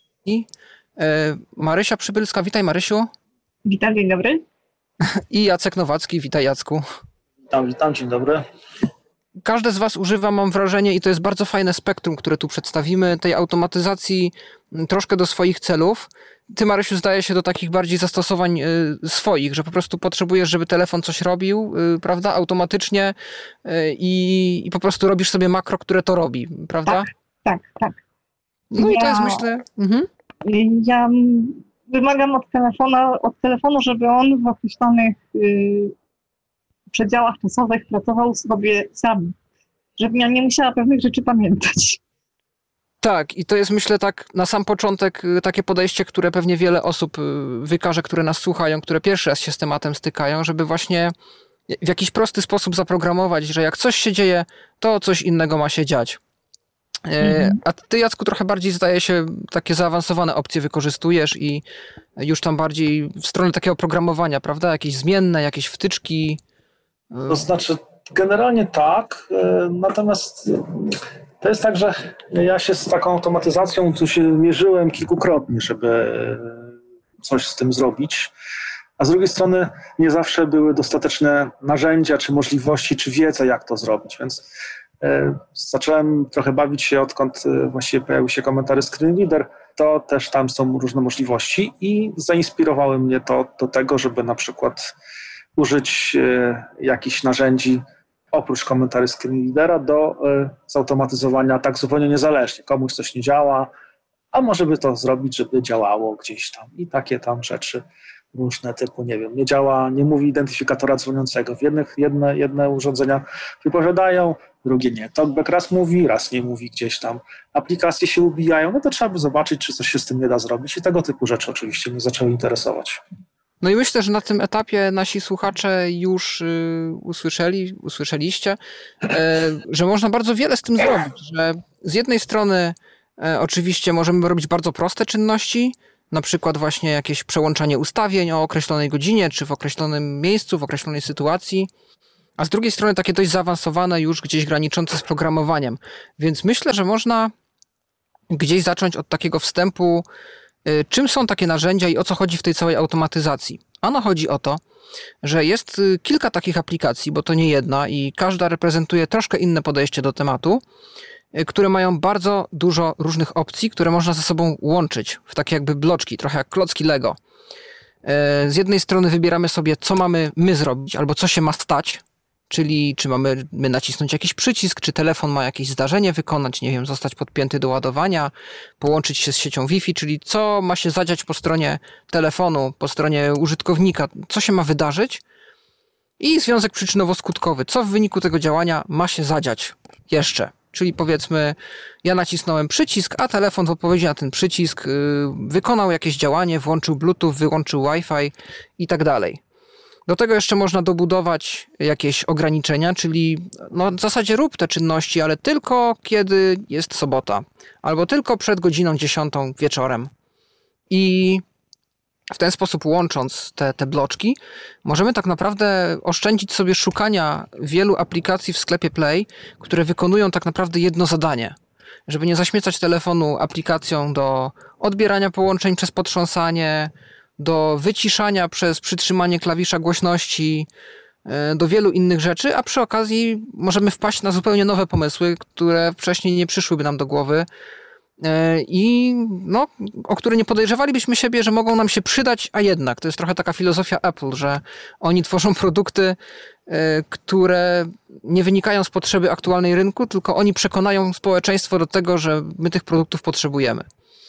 Marysia Przybylska, witaj Marysiu. Witam, dzień dobry. I Jacek Nowacki, witaj Jacku. Witam, witam, dzień dobry. Każdy z Was używa, mam wrażenie, i to jest bardzo fajne spektrum, które tu przedstawimy, tej automatyzacji troszkę do swoich celów. Ty, Marysiu, zdaje się do takich bardziej zastosowań y, swoich, że po prostu potrzebujesz, żeby telefon coś robił, y, prawda, automatycznie y, i, i po prostu robisz sobie makro, które to robi, prawda? Tak, tak, tak. No ja, i to jest, myślę... Mhm. Ja wymagam od telefonu, od telefonu, żeby on w określonych y, przedziałach czasowych pracował sobie sam, żebym ja nie musiała pewnych rzeczy pamiętać. Tak, i to jest, myślę, tak na sam początek takie podejście, które pewnie wiele osób wykaże, które nas słuchają, które pierwszy raz się z tematem stykają, żeby właśnie w jakiś prosty sposób zaprogramować, że jak coś się dzieje, to coś innego ma się dziać. Mhm. A ty, Jacku, trochę bardziej, zdaje się, takie zaawansowane opcje wykorzystujesz i już tam bardziej w stronę takiego programowania, prawda? Jakieś zmienne, jakieś wtyczki. To znaczy, generalnie tak, natomiast to jest tak, że ja się z taką automatyzacją tu się mierzyłem kilkukrotnie, żeby coś z tym zrobić, a z drugiej strony nie zawsze były dostateczne narzędzia, czy możliwości, czy wiedza, jak to zrobić, więc zacząłem trochę bawić się, odkąd właściwie pojawił się komentarz Screen Reader, to też tam są różne możliwości i zainspirowały mnie to do tego, żeby na przykład użyć jakichś narzędzi oprócz komentarzy Screen Readera do zautomatyzowania tak zupełnie niezależnie. Komuś coś nie działa, a może by to zrobić, żeby działało gdzieś tam i takie tam rzeczy różne typu, nie wiem, nie działa, nie mówi identyfikatora dzwoniącego. W jednych, jedne, jedne urządzenia wypowiadają, drugie nie. Talkback raz mówi, raz nie mówi gdzieś tam. Aplikacje się ubijają, no to trzeba by zobaczyć, czy coś się z tym nie da zrobić i tego typu rzeczy oczywiście mnie zaczęły interesować. No i myślę, że na tym etapie nasi słuchacze już y, usłyszeli, usłyszeliście, y, że można bardzo wiele z tym zrobić, że z jednej strony y, oczywiście możemy robić bardzo proste czynności, na przykład właśnie jakieś przełączanie ustawień o określonej godzinie, czy w określonym miejscu, w określonej sytuacji, a z drugiej strony takie dość zaawansowane, już gdzieś graniczące z programowaniem. Więc myślę, że można gdzieś zacząć od takiego wstępu, czym są takie narzędzia i o co chodzi w tej całej automatyzacji. Ano chodzi o to, że jest kilka takich aplikacji, bo to nie jedna i każda reprezentuje troszkę inne podejście do tematu, które mają bardzo dużo różnych opcji, które można ze sobą łączyć w takie jakby bloczki, trochę jak klocki Lego. Z jednej strony wybieramy sobie, co mamy my zrobić, albo co się ma stać, czyli czy mamy my nacisnąć jakiś przycisk, czy telefon ma jakieś zdarzenie wykonać, nie wiem, zostać podpięty do ładowania, połączyć się z siecią Wi-Fi, czyli co ma się zadziać po stronie telefonu, po stronie użytkownika, co się ma wydarzyć i związek przyczynowo-skutkowy, co w wyniku tego działania ma się zadziać jeszcze. Czyli powiedzmy, ja nacisnąłem przycisk, a telefon w odpowiedzi na ten przycisk yy, wykonał jakieś działanie, włączył Bluetooth, wyłączył Wi-Fi i tak dalej. Do tego jeszcze można dobudować jakieś ograniczenia, czyli no w zasadzie rób te czynności, ale tylko kiedy jest sobota, albo tylko przed godziną dziesiątą wieczorem. I w ten sposób łącząc te, te bloczki, możemy tak naprawdę oszczędzić sobie szukania wielu aplikacji w sklepie Play, które wykonują tak naprawdę jedno zadanie. Żeby nie zaśmiecać telefonu aplikacją do odbierania połączeń przez potrząsanie, do wyciszania przez przytrzymanie klawisza głośności, do wielu innych rzeczy, a przy okazji możemy wpaść na zupełnie nowe pomysły, które wcześniej nie przyszłyby nam do głowy i no, o które nie podejrzewalibyśmy siebie, że mogą nam się przydać, a jednak. To jest trochę taka filozofia Apple, że oni tworzą produkty, które nie wynikają z potrzeby aktualnej rynku, tylko oni przekonają społeczeństwo do tego, że my tych produktów potrzebujemy.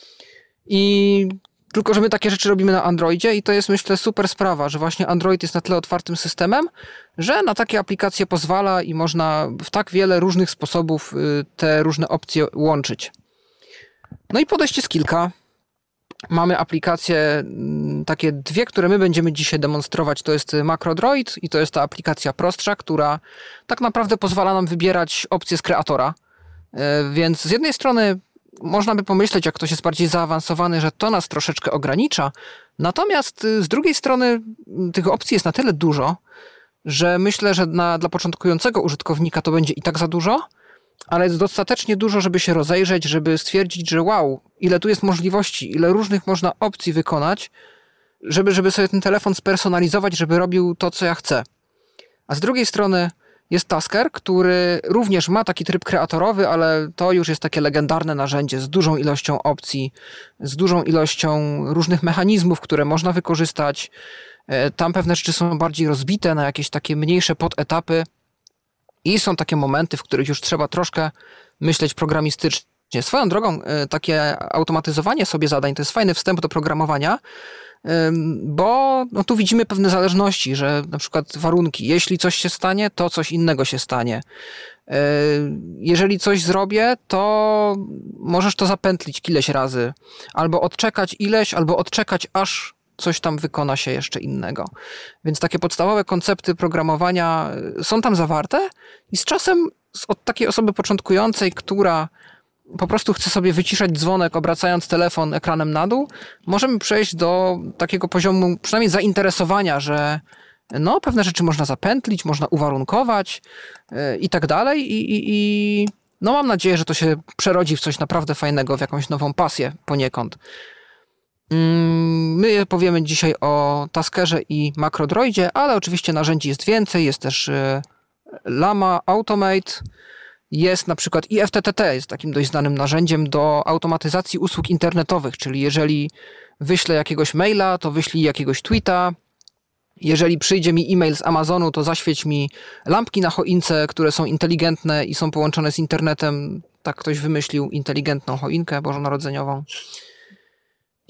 I tylko, że my takie rzeczy robimy na Androidzie i to jest, myślę, super sprawa, że właśnie Android jest na tyle otwartym systemem, że na takie aplikacje pozwala i można w tak wiele różnych sposobów te różne opcje łączyć. No i podejść jest kilka. Mamy aplikacje takie dwie, które my będziemy dzisiaj demonstrować. To jest MacroDroid i to jest ta aplikacja prostsza, która tak naprawdę pozwala nam wybierać opcje z kreatora. Więc z jednej strony można by pomyśleć, jak ktoś jest bardziej zaawansowany, że to nas troszeczkę ogranicza. Natomiast z drugiej strony tych opcji jest na tyle dużo, że myślę, że na, dla początkującego użytkownika to będzie i tak za dużo, ale jest dostatecznie dużo, żeby się rozejrzeć, żeby stwierdzić, że wow, ile tu jest możliwości, ile różnych można opcji wykonać, żeby, żeby sobie ten telefon spersonalizować, żeby robił to, co ja chcę. A z drugiej strony jest Tasker, który również ma taki tryb kreatorowy, ale to już jest takie legendarne narzędzie z dużą ilością opcji, z dużą ilością różnych mechanizmów, które można wykorzystać. Tam pewne rzeczy są bardziej rozbite na jakieś takie mniejsze podetapy i są takie momenty, w których już trzeba troszkę myśleć programistycznie. Swoją drogą, takie automatyzowanie sobie zadań to jest fajny wstęp do programowania, bo no tu widzimy pewne zależności, że na przykład warunki, jeśli coś się stanie, to coś innego się stanie. Jeżeli coś zrobię, to możesz to zapętlić ileś razy, albo odczekać ileś, albo odczekać aż coś tam wykona się jeszcze innego. Więc takie podstawowe koncepty programowania są tam zawarte i z czasem od takiej osoby początkującej, która po prostu chce sobie wyciszać dzwonek, obracając telefon ekranem na dół, możemy przejść do takiego poziomu przynajmniej zainteresowania, że no, pewne rzeczy można zapętlić, można uwarunkować yy, i tak dalej. I, i, i no, mam nadzieję, że to się przerodzi w coś naprawdę fajnego, w jakąś nową pasję poniekąd. Yy, my powiemy dzisiaj o Taskerze i MacroDroidzie, ale oczywiście narzędzi jest więcej. Jest też yy, Llama Automate. Jest na przykład i F T T T, jest takim dość znanym narzędziem do automatyzacji usług internetowych, czyli jeżeli wyślę jakiegoś maila, to wyślij jakiegoś tweeta. Jeżeli przyjdzie mi e-mail z Amazonu, to zaświeć mi lampki na choince, które są inteligentne i są połączone z internetem. Tak ktoś wymyślił inteligentną choinkę bożonarodzeniową.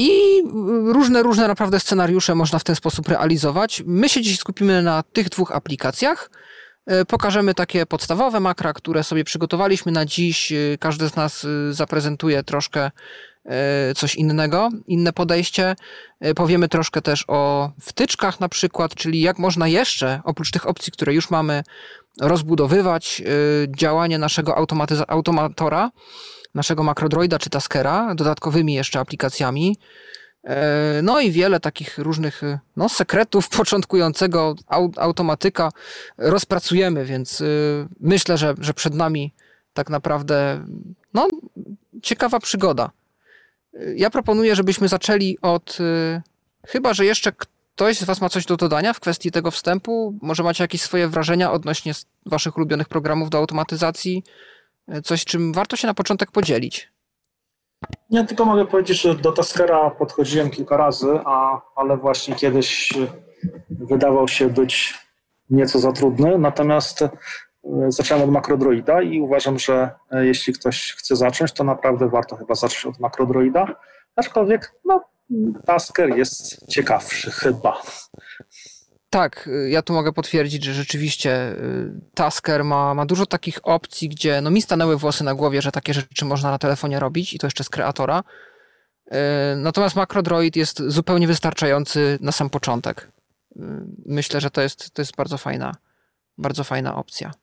I różne, różne naprawdę scenariusze można w ten sposób realizować. My się dziś skupimy na tych dwóch aplikacjach. Pokażemy takie podstawowe makra, które sobie przygotowaliśmy na dziś. Każdy z nas zaprezentuje troszkę coś innego, inne podejście. Powiemy troszkę też o wtyczkach na przykład, czyli jak można jeszcze, oprócz tych opcji, które już mamy, rozbudowywać działanie naszego automatyza- automatora, naszego makrodroida czy taskera, dodatkowymi jeszcze aplikacjami. No i wiele takich różnych no, sekretów początkującego automatyka rozpracujemy, więc myślę, że, że przed nami tak naprawdę no, ciekawa przygoda. Ja proponuję, żebyśmy zaczęli od, chyba że jeszcze ktoś z Was ma coś do dodania w kwestii tego wstępu, może macie jakieś swoje wrażenia odnośnie Waszych ulubionych programów do automatyzacji, coś, czym warto się na początek podzielić. Ja tylko mogę powiedzieć, że do Taskera podchodziłem kilka razy, a, ale właśnie kiedyś wydawał się być nieco za trudny, natomiast zacząłem od makrodroida i uważam, że jeśli ktoś chce zacząć, to naprawdę warto chyba zacząć od makrodroida, aczkolwiek no, Tasker jest ciekawszy chyba. Tak, ja tu mogę potwierdzić, że rzeczywiście Tasker ma, ma dużo takich opcji, gdzie no mi stanęły włosy na głowie, że takie rzeczy można na telefonie robić i to jeszcze z kreatora. Natomiast makrodroid jest zupełnie wystarczający na sam początek. Myślę, że to jest, to jest bardzo fajna, bardzo fajna opcja.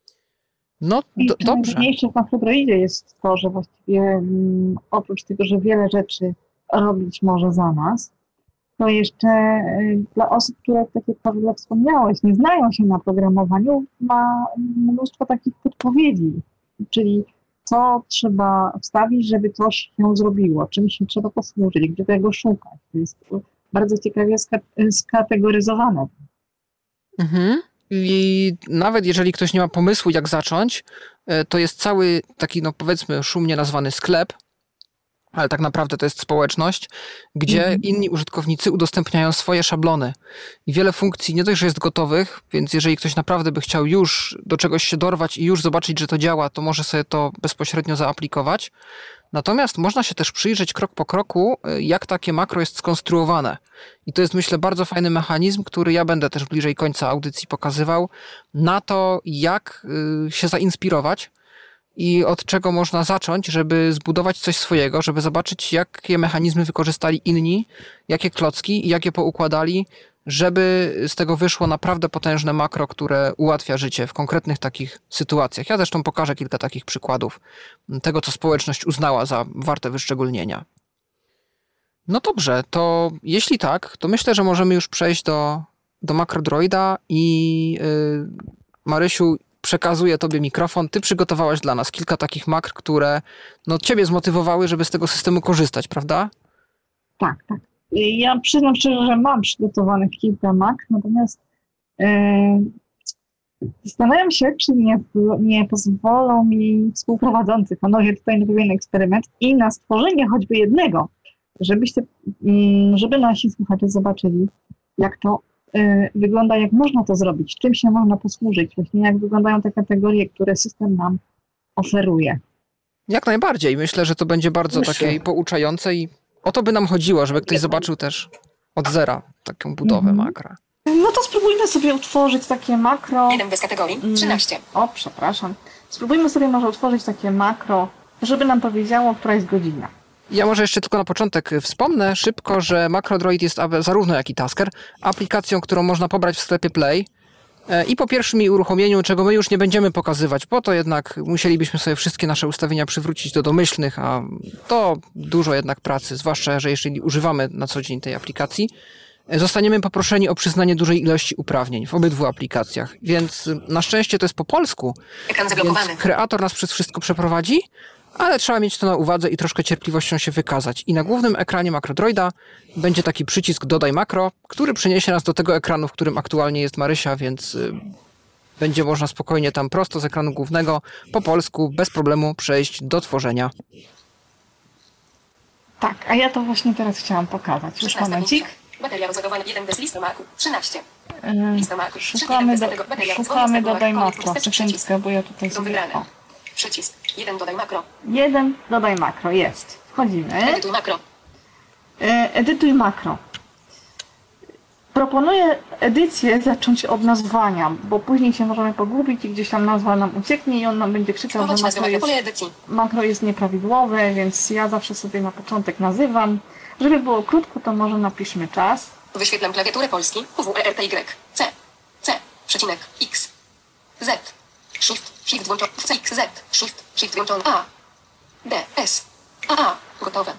No do, dobrze. Najważniejsze w makrodroidzie jest to, że właściwie m, oprócz tego, że wiele rzeczy robić może za nas, to jeszcze y, dla osób, które, tak jak Paweł wspomniałeś, nie znają się na programowaniu, ma mnóstwo takich podpowiedzi, czyli co trzeba wstawić, żeby coś się zrobiło, czym się trzeba posłużyć, gdzie tego szukać. To jest bardzo ciekawie ska- skategoryzowane. Mhm. I nawet jeżeli ktoś nie ma pomysłu, jak zacząć, to jest cały taki, no powiedzmy, szumnie nazwany sklep, ale tak naprawdę to jest społeczność, gdzie mhm. inni użytkownicy udostępniają swoje szablony. I wiele funkcji nie dość, że jest gotowych, więc jeżeli ktoś naprawdę by chciał już do czegoś się dorwać i już zobaczyć, że to działa, to może sobie to bezpośrednio zaaplikować. Natomiast można się też przyjrzeć krok po kroku, jak takie makro jest skonstruowane. I to jest, myślę, bardzo fajny mechanizm, który ja będę też bliżej końca audycji pokazywał, na to, jak się zainspirować i od czego można zacząć, żeby zbudować coś swojego, żeby zobaczyć, jakie mechanizmy wykorzystali inni, jakie klocki i jak je poukładali, żeby z tego wyszło naprawdę potężne makro, które ułatwia życie w konkretnych takich sytuacjach. Ja zresztą pokażę kilka takich przykładów tego, co społeczność uznała za warte wyszczególnienia. No dobrze, to jeśli tak, to myślę, że możemy już przejść do, do makrodroida i yy, Marysiu, przekazuję Tobie mikrofon. Ty przygotowałaś dla nas kilka takich makr, które no, Ciebie zmotywowały, żeby z tego systemu korzystać, prawda? Tak, tak. Ja przyznam szczerze, że mam przygotowanych kilka makr, natomiast yy, zastanawiam się, czy nie, nie pozwolą mi współprowadzący panowie tutaj na pewien eksperyment i na stworzenie choćby jednego, żebyście, yy, żeby nasi słuchacze zobaczyli, jak to yy, wygląda, jak można to zrobić, czym się można posłużyć, właśnie jak wyglądają te kategorie, które system nam oferuje. Jak najbardziej. Myślę, że to będzie bardzo Myślę. takie pouczające i o to by nam chodziło, żeby ktoś zobaczył też od zera taką budowę mm-hmm. makra. No to spróbujmy sobie utworzyć takie makro... jeden bez kategorii, trzynaście. O, przepraszam. Spróbujmy sobie może utworzyć takie makro, żeby nam powiedziało, która jest godzina. Ja może jeszcze tylko na początek wspomnę szybko, że makrodroid jest zarówno jak i Tasker aplikacją, którą można pobrać w sklepie Play i po pierwszym jej uruchomieniu, czego my już nie będziemy pokazywać, bo to jednak musielibyśmy sobie wszystkie nasze ustawienia przywrócić do domyślnych, a to dużo jednak pracy, zwłaszcza, że jeżeli używamy na co dzień tej aplikacji, zostaniemy poproszeni o przyznanie dużej ilości uprawnień w obydwu aplikacjach, więc na szczęście to jest po polsku, Ekran zablokowany. Więc kreator nas przez wszystko przeprowadzi, ale trzeba mieć to na uwadze i troszkę cierpliwością się wykazać. I na głównym ekranie makrodroida będzie taki przycisk Dodaj makro, który przyniesie nas do tego ekranu, w którym aktualnie jest Marysia, więc y, będzie można spokojnie tam prosto z ekranu głównego po polsku bez problemu przejść do tworzenia. Tak, a ja to właśnie teraz chciałam pokazać. Już momencik. Bateria rozładowania jeden bez listomaku, trzynaście. Yy, Listomaku, szukamy, do, szukamy Dodaj makro. Sekundkę, bo ja tutaj sobie... O. Przycisk. jeden dodaj makro. jeden dodaj makro, jest. Wchodzimy. Edytuj makro. E, Edytuj makro. Proponuję edycję zacząć od nazwania, bo później się możemy pogubić i gdzieś tam nazwa nam ucieknie i on nam będzie krzyczał, że makro jest, makro jest nieprawidłowe, więc ja zawsze sobie na początek nazywam. Żeby było krótko, to może napiszmy czas. Wyświetlam klawiaturę polski. W E R T Y. C. C. Przecinek. X. Z. Shift. Shift włączony. C. X. Z. Shift. Shift włączony. A. D. S. A. A. Gotowe.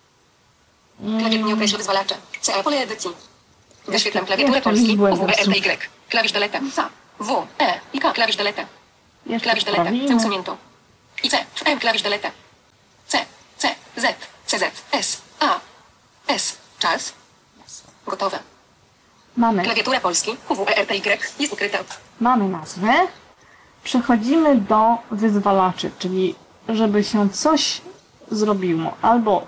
Klawisz nie określa wyzwalacze. C. Pole edycji. Wyświetlam klawiaturę polski. W E R T Y. Klawisz delete. C. W. E. I K. Klawisz delete. Klawisz delete. C. Usunięto. I C. M. Klawisz delete. C. C. Z. C Z. S. A. S. Czas. Gotowe. Mamy. Klawiatura polski. W E R T Y jest ukryta. Mamy nazwę. Przechodzimy do wyzwalaczy, czyli żeby się coś zrobiło albo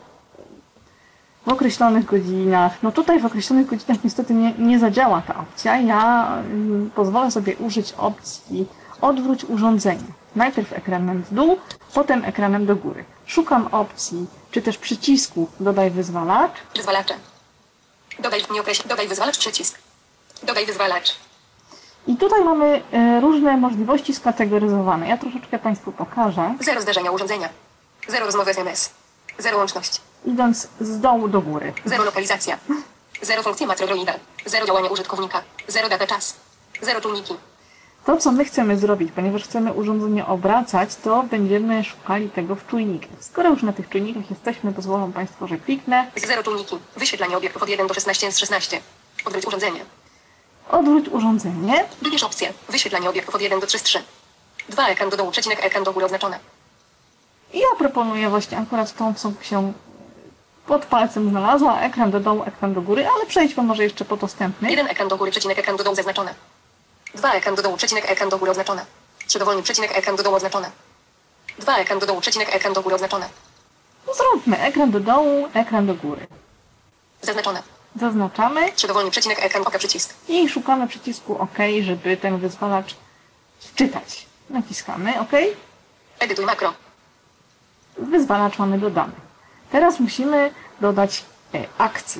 w określonych godzinach. No tutaj w określonych godzinach niestety nie, nie zadziała ta opcja. Ja y, pozwolę sobie użyć opcji odwróć urządzenie. Najpierw ekranem w dół, potem ekranem do góry. Szukam opcji, czy też przycisku dodaj wyzwalacz. Wyzwalacze. Dodaj, nie określ, dodaj wyzwalacz przycisk. Dodaj wyzwalacz. I tutaj mamy y, różne możliwości skategoryzowane. Ja troszeczkę Państwu pokażę. Zero zdarzenia urządzenia. Zero rozmowy S M S. Zero łączność. Idąc z dołu do góry. Zero lokalizacja. Zero funkcja makrodroida. Zero działania użytkownika. Zero data czas. Zero czujniki. To, co my chcemy zrobić, ponieważ chcemy urządzenie obracać, to będziemy szukali tego w czujnikach. Skoro już na tych czujnikach jesteśmy, pozwolą Państwo, że kliknę. Zero czujniki. Wyświetlanie obiektów od jeden do szesnaście z szesnaście. Odwróć urządzenie. Odwróć urządzenie. Wybierz opcję. Wyświetlanie obiektów od jeden do trzy z trzy. Dwa ekran do dołu, przecinek ekran do góry oznaczone. I ja proponuję właśnie akurat tą, co się pod palcem znalazła. Ekran do dołu, ekran do góry, ale przejdźmy może jeszcze po dostępnych. Jeden ekran do góry, przecinek ekran do dołu zaznaczone. Dwa ekran do dołu, przecinek ekran do góry oznaczone. Trzy dowolny, przecinek ekran do dołu oznaczone. Dwa ekran do dołu, przecinek ekran do góry oznaczone. Zróbmy ekran do dołu, ekran do góry. Zaznaczone. Zaznaczamy. Trzy dowolny, przecinek ekran, oka przycisk. I szukamy przycisku OK, żeby ten wyzwalacz wczytać. Naciskamy OK. Edytuj makro. Wyzwalacz mamy dodany. Teraz musimy dodać e, akcję,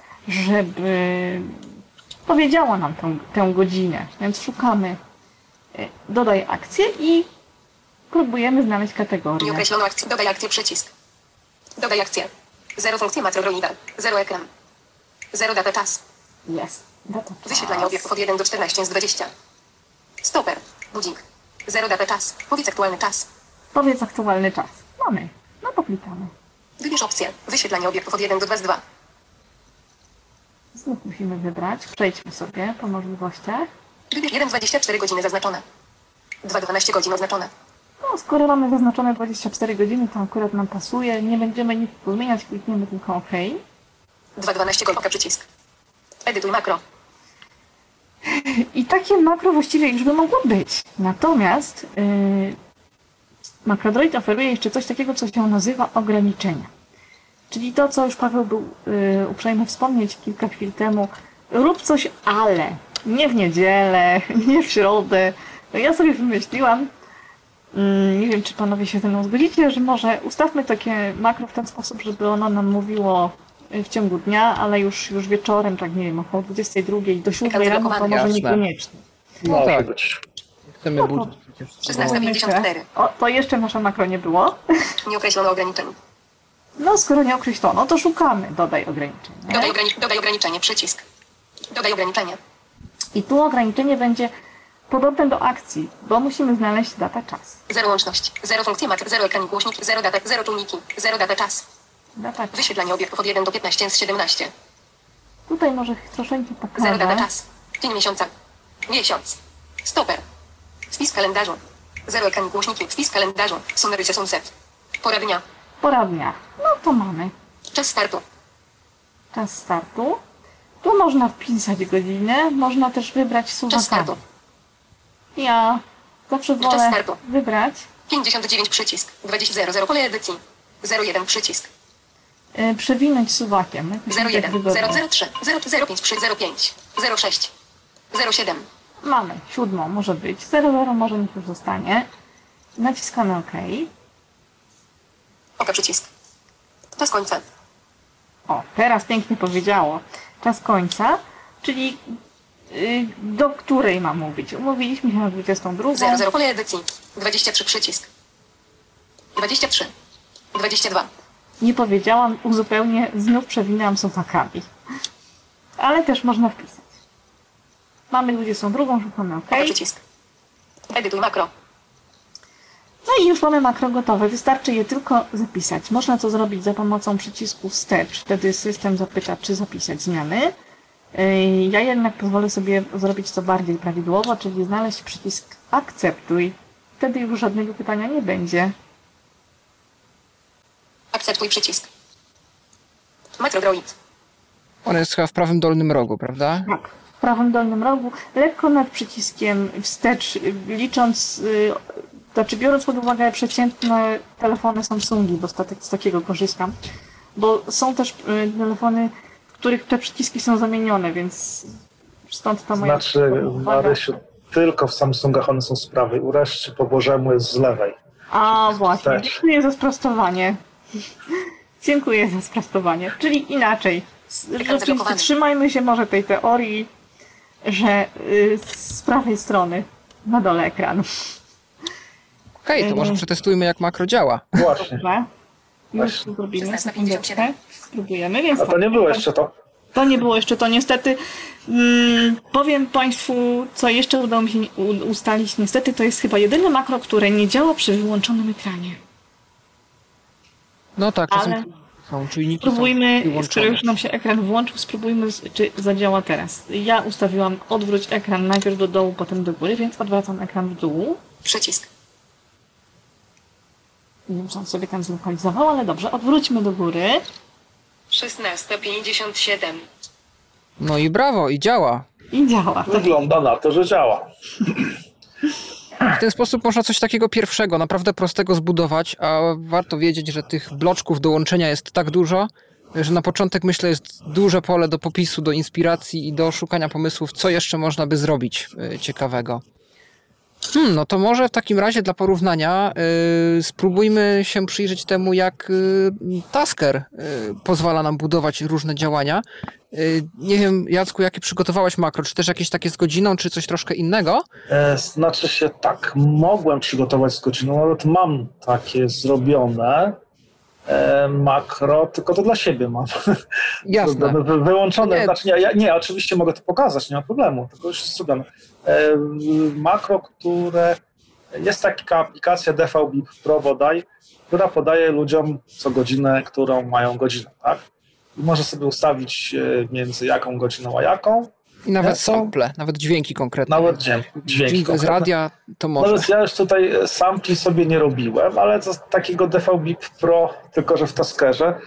żeby powiedziała nam tę, tę godzinę. Więc szukamy e, dodaj akcję i próbujemy znaleźć kategorię. Nieokreśloną akcję. Dodaj akcję przycisk. Dodaj akcję. Zero funkcja makrodroida. Zero ekran. Zero data czas. Jest. Data czas. Wyświetlanie obiektów od jeden do czternaście z dwudziestu. Stoper. Budzik. Zero data czas. Powiedz aktualny czas. Powiedz aktualny czas. Mamy. No to klikamy. Wybierz opcję. Wyświetlanie obiektów od jeden do dwudziestu dwóch. Znów musimy wybrać. Przejdźmy sobie po możliwościach. Wybierz jeden dwadzieścia cztery godziny zaznaczone. dwa dwanaście godzin oznaczone. No, skoro mamy zaznaczone dwadzieścia cztery godziny, to akurat nam pasuje. Nie będziemy nic zmieniać, klikniemy tylko OK. dwa dwanaście godzin, oka przycisk. Edytuj makro. I takie makro właściwie już by mogło być. Natomiast yy, MacroDroid oferuje jeszcze coś takiego, co się nazywa ograniczenia. Czyli to, co już Paweł był yy, uprzejmy wspomnieć kilka chwil temu. Rób coś, ale nie w niedzielę, nie w środę. No ja sobie wymyśliłam, yy, nie wiem, czy panowie się ze mną zgodzicie, że może ustawmy takie makro w ten sposób, żeby ono nam mówiło w ciągu dnia, ale już, już wieczorem, tak nie wiem, około dwudziestej drugiej do siódmej rano, to może Jasne. niekoniecznie. No Może tak. być. Chcemy No to- budżet przecież. szesnasta pięćdziesiąt cztery. O, to jeszcze nasze makro nie było. Nieokreślone ograniczenie. No, skoro nie określono, to szukamy. Dodaj ograniczenie. Dodaj, ograni dodaj ograniczenie. Przycisk. Dodaj ograniczenie. I tu ograniczenie będzie podobne do akcji, bo musimy znaleźć data czas. Zero łączność. Zero funkcja makro. Zero ekran głośnik. Zero data. Zero czujniki. Zero data czas. Data czas. Wyświetlanie obiektów od jeden do piętnastu z siedemnastu. Tutaj może troszeczkę Zero data pokażę. czas. Dzień miesiąca. Miesiąc. Stoper. Wpis kalendarzu. Zero ekran głośniki. Wpis kalendarzu. Sumerycie sunset. Pora dnia. Pora dnia. No to mamy. Czas startu. Czas startu. Tu można wpisać godzinę, można też wybrać Czas suwakami. startu. Ja zawsze Czas wolę startu. wybrać. pięćdziesiąt dziewięć przycisk. dwadzieścia zero zero pole edycji. zero jeden przycisk. y, Przewinąć suwakiem. Jakoś zero tak jeden wygodnie. zero zero trzy zero zero pięć przy zero pięć zero sześć zero siedem. Mamy siódmą, może być. zero zero może niech już zostanie. Naciskamy OK. Oka przycisk. Czas końca. O, teraz pięknie powiedziało. Czas końca, czyli yy, do której mam mówić? Umówiliśmy się na dwudziestą drugą. zero, zero, pole edycji. dwadzieścia trzy przycisk. dwadzieścia trzy. dwadzieścia dwa. Nie powiedziałam, uzupełnię, znów przewinęłam suwakami. Ale też można wpisać. Mamy dwudziestą drugą, szukamy OK. Przycisk. Edytuj makro. No i już mamy makro gotowe. Wystarczy je tylko zapisać. Można to zrobić za pomocą przycisku wstecz. Wtedy system zapyta, czy zapisać zmiany. Ja jednak pozwolę sobie zrobić to bardziej prawidłowo, czyli znaleźć przycisk akceptuj. Wtedy już żadnego pytania nie będzie. Akceptuj przycisk. MacroDroid. On jest chyba w prawym dolnym rogu, prawda? Tak, w prawym dolnym rogu, lekko nad przyciskiem wstecz, licząc, yy, znaczy biorąc pod uwagę przeciętne telefony Samsungi, bo z takiego korzystam, bo są też yy, telefony, w których te przyciski są zamienione, więc stąd ta moja Znaczy, uwaga. Marysiu, tylko w Samsungach one są z prawej, u reszty po Bożemu jest z lewej. A właśnie, Wstecz. dziękuję za sprostowanie. Dziękuję za sprostowanie. Czyli inaczej. zablokowany. Trzymajmy się może tej teorii, że y, z prawej strony, na dole ekranu. Okej, okay, to może przetestujmy, jak makro działa. Właśnie. Dobrze. Już Właśnie. to zrobimy. szesnaście pięćdziesiąt siedem. Spróbujemy, więc A to nie było jeszcze to. To nie było jeszcze to, niestety. Mm, powiem Państwu, co jeszcze udało mi się u- ustalić. Niestety to jest chyba jedyne makro, które nie działa przy wyłączonym ekranie. No tak, czasem Ale są czujniki spróbujmy, są skoro już nam się ekran włączył, spróbujmy, czy zadziała teraz. Ja ustawiłam odwróć ekran najpierw do dołu, potem do góry, więc odwracam ekran w dół. Przycisk. Nie wiem, czy on sobie tam zlokalizował, ale dobrze, odwróćmy do góry. szesnaście pięćdziesiąt siedem. No i brawo, i działa. I działa. Wygląda na to, że działa. W ten sposób można coś takiego pierwszego, naprawdę prostego zbudować, a warto wiedzieć, że tych bloczków do łączenia jest tak dużo, że na początek, myślę, jest duże pole do popisu, do inspiracji i do szukania pomysłów, co jeszcze można by zrobić yy, ciekawego. Hmm, no to może w takim razie dla porównania yy, spróbujmy się przyjrzeć temu, jak yy, Tasker yy, pozwala nam budować różne działania. Yy, nie wiem, Jacku, jakie przygotowałaś makro, czy też jakieś takie z godziną, czy coś troszkę innego? E, znaczy się tak, mogłem przygotować z godziną, nawet mam takie zrobione e, makro, tylko to dla siebie mam. Jasne. Wy, wyłączone, Nie. znaczy nie, ja, nie, oczywiście mogę to pokazać, nie ma problemu, tylko już jest zrobione. E, makro, które, jest taka aplikacja D V B I P Pro bodaj, która podaje ludziom co godzinę, którą mają godzinę, tak? I może sobie ustawić e, między jaką godziną a jaką. I nawet Ja to- sample, nawet dźwięki konkretne. Nawet dźwięki. dźwięki Jingle z konkretne. radia to może. Nawet ja już tutaj sampli sobie nie robiłem, ale to z takiego D V B I P Pro, tylko że w Taskerze,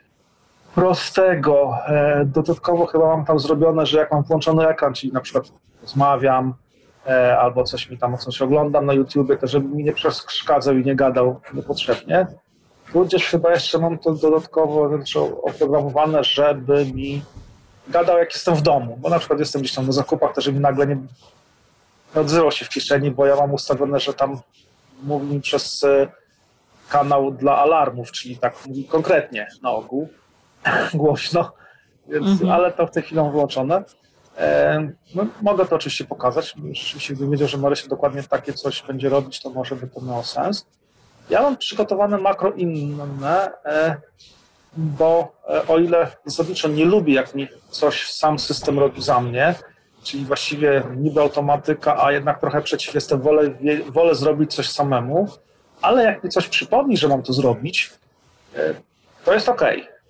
prostego. E, dodatkowo chyba mam tam zrobione, że jak mam włączony ekran, czyli na przykład rozmawiam e, albo coś mi tam, coś oglądam na YouTubie, to żeby mi nie przeszkadzał i nie gadał niepotrzebnie. Tudzież chyba jeszcze mam to dodatkowo znaczy, oprogramowane, żeby mi gadał, jak jestem w domu, bo na przykład jestem gdzieś tam na zakupach, to żeby mi nagle nie nie odzywał się w kieszeni, bo ja mam ustawione, że tam mówi mi przez e, kanał dla alarmów, czyli tak mówi konkretnie na ogół, głośno, więc, Mhm. ale to w tej chwili mam wyłączone. E, no, mogę to oczywiście pokazać, jeśli bym wiedział, że Marysia dokładnie takie coś będzie robić, to może by to miało sens. Ja mam przygotowane makro inne, e, bo e, o ile zasadniczo nie lubię, jak mi coś sam system robi za mnie, czyli właściwie niby automatyka, a jednak trochę przeciw jestem, wolę, wie- wolę zrobić coś samemu, ale jak mi coś przypomni, że mam to zrobić, e, to jest ok.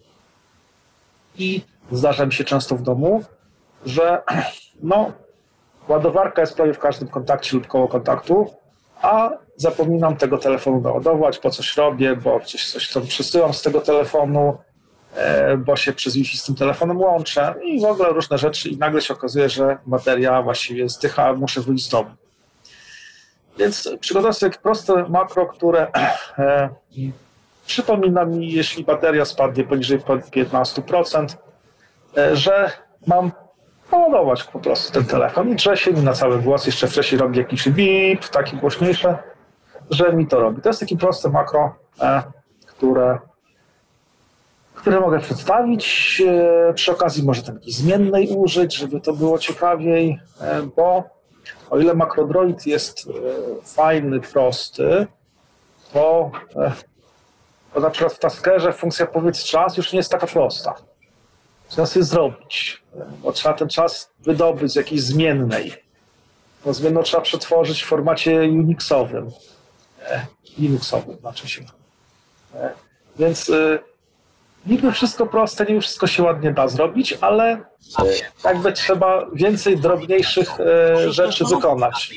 I zdarza mi się często w domu, że no, ładowarka jest prawie w każdym kontakcie lub koło kontaktu, a zapominam tego telefonu naładować, bo coś robię, bo gdzieś coś tam przesyłam z tego telefonu, e, bo się przez Wi-Fi z tym telefonem łączę i w ogóle różne rzeczy i nagle się okazuje, że bateria właściwie zdycha, muszę wyjść z domu. Więc przygotowuję sobie takie proste makro, które e, przypomina mi, jeśli bateria spadnie poniżej piętnaście procent, e, że mam naładować po prostu ten telefon i drze się mi na cały głos, jeszcze wcześniej robi jakiś bip, taki głośniejszy, że mi to robi. To jest takie proste makro, e, które które mogę przedstawić. Przy okazji może tam jakiejś zmiennej użyć, żeby to było ciekawiej, bo o ile MacroDroid jest fajny, prosty, to, to na przykład w Taskerze funkcja powiedz czas już nie jest taka prosta. Trzeba sobie zrobić, bo trzeba ten czas wydobyć z jakiejś zmiennej. Bo zmienną trzeba przetworzyć w formacie Unixowym. Linuxowym znaczy się. Więc niby wszystko proste, niby wszystko się ładnie da zrobić, ale jakby trzeba więcej drobniejszych rzeczy wykonać.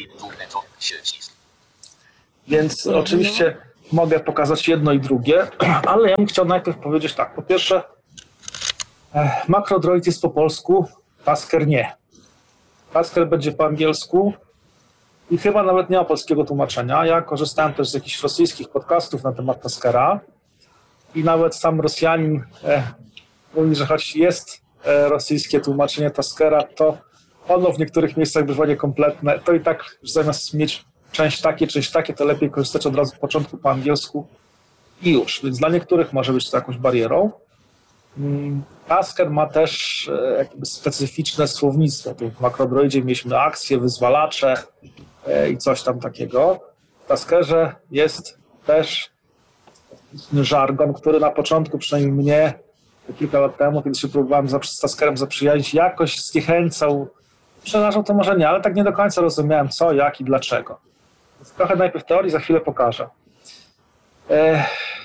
Więc oczywiście mogę pokazać jedno i drugie, ale ja bym chciał najpierw powiedzieć tak. Po pierwsze, MacroDroid jest po polsku, Tasker nie. Tasker będzie po angielsku i chyba nawet nie ma polskiego tłumaczenia. Ja korzystałem też z jakichś rosyjskich podcastów na temat Taskera i nawet sam Rosjanin e, mówi, że choć jest e, rosyjskie tłumaczenie Taskera, to ono w niektórych miejscach bywa niekompletne. To i tak zamiast mieć część takie, część takie, to lepiej korzystać od razu w początku po angielsku i już. Więc dla niektórych może być to jakąś barierą. Tasker ma też e, jakby specyficzne słownictwo. Tu w MacroDroidzie mieliśmy akcje, wyzwalacze e, i coś tam takiego. W Taskerze jest też żargon, który na początku, przynajmniej mnie, kilka lat temu, kiedy się próbowałem z Taskerem zaprzyjaźnić, jakoś zniechęcał. Przerażał to może nie, ale tak nie do końca rozumiałem co, jak i dlaczego. Więc trochę najpierw teorii, za chwilę pokażę. E,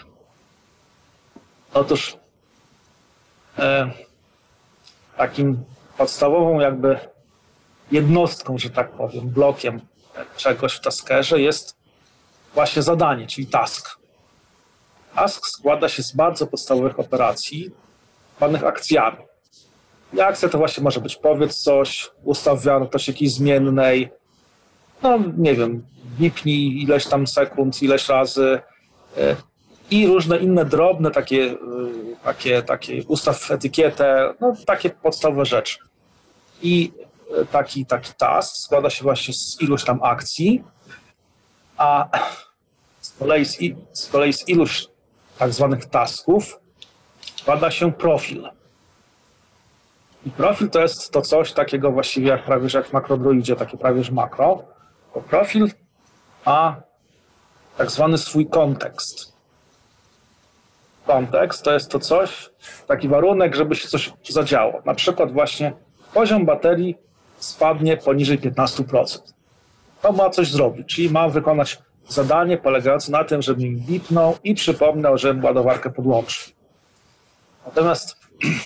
otóż e, takim podstawową jakby jednostką, że tak powiem, blokiem czegoś w Taskerze jest właśnie zadanie, czyli task. Task składa się z bardzo podstawowych operacji, zwanych akcjami. I akcja to właśnie może być powiedz coś, ustaw wartość jakiejś zmiennej, no nie wiem, wipnij ileś tam sekund, ileś razy i różne inne drobne takie, takie, takie ustaw etykietę, no takie podstawowe rzeczy. I taki, taki task składa się właśnie z iluś tam akcji, a z kolei z, z, kolei z iluś tak zwanych tasków składa się profil. I profil to jest to coś takiego właściwie jak prawie że jak w MacroDroidzie, takie prawie że makro. Bo profil ma tak zwany swój kontekst. Kontekst to jest to coś, taki warunek, żeby się coś zadziało. Na przykład właśnie poziom baterii spadnie poniżej piętnaście procent. To ma coś zrobić, czyli ma wykonać zadanie polegające na tym, żeby mi bipnął i przypomniał, że ładowarkę podłączył. Natomiast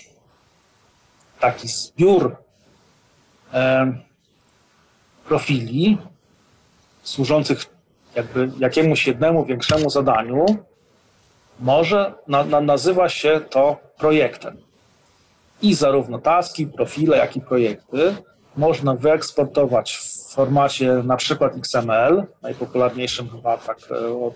taki zbiór e, profili służących jakby jakiemuś jednemu większemu zadaniu może, na, na, nazywa się to projektem. I zarówno taski, profile, jak i projekty można wyeksportować w formacie na przykład X M L, najpopularniejszym chyba tak od,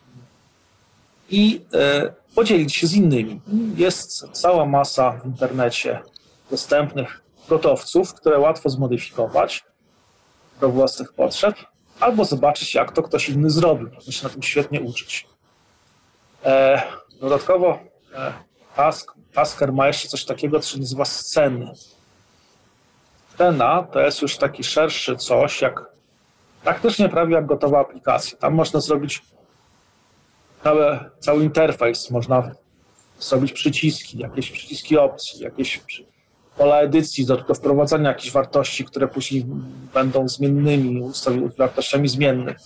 i e, podzielić się z innymi. Jest cała masa w internecie dostępnych gotowców, które łatwo zmodyfikować do własnych potrzeb, albo zobaczyć, jak to ktoś inny zrobił. Można się na tym świetnie uczyć. E, dodatkowo e, task, Tasker ma jeszcze coś takiego, co się nazywa sceny. Scena to jest już taki szerszy coś, jak praktycznie prawie jak gotowa aplikacja. Tam można zrobić cały, cały interfejs, można zrobić przyciski, jakieś przyciski opcji, jakieś pola edycji do, do wprowadzania jakichś wartości, które później będą zmiennymi, wartościami zmiennych.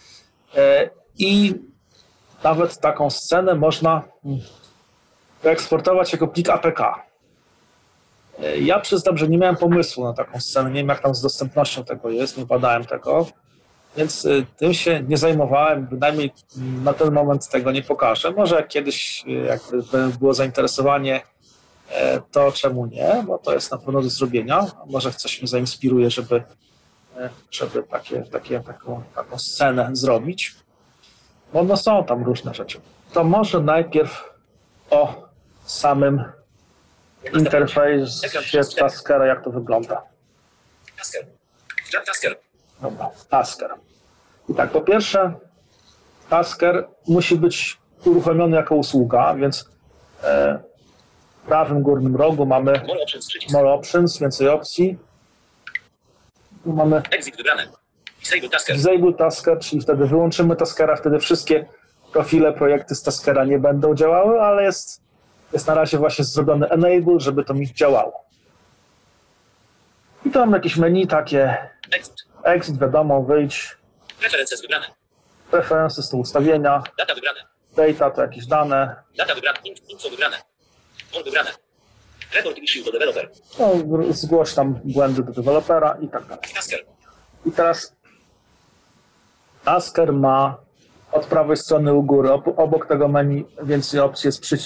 I nawet taką scenę można wyeksportować jako plik A P K. Ja przyznam, że nie miałem pomysłu na taką scenę, nie wiem jak tam z dostępnością tego jest, nie badałem tego, więc tym się nie zajmowałem, bynajmniej na ten moment tego nie pokażę. Może jak kiedyś jakby było zainteresowanie, to czemu nie, bo to jest na pewno do zrobienia. Może coś mnie zainspiruje, żeby, żeby takie, takie, taką, taką scenę zrobić. Bo no są tam różne rzeczy. To może najpierw o samym interfejsie Taskera, jak to wygląda. Tasker. Tasker. Dobra, Tasker. I tak, po pierwsze, Tasker musi być uruchomiony jako usługa, więc e, W prawym górnym rogu mamy More options, przycisk. More Options, więcej opcji. Tu mamy Exit wybrane. Disable tasker. Disable Tasker, czyli wtedy wyłączymy Taskera, wtedy wszystkie profile, projekty z Taskera nie będą działały, ale jest, jest na razie właśnie zrobiony Enable, żeby to mi działało. I tu mam jakieś menu takie, Exit. Exit, wiadomo, wyjdź, Preferences wybrane. Preferences to ustawienia, Data wybrane. Data to jakieś dane, Data wybrane. Info wybrane. On wybrane. Report issue do developer. no, zgłoś tam błędy do dewelopera i tak dalej. Tasker. I teraz Tasker ma od prawej strony u góry, ob- obok tego menu więcej opcji jest przycisk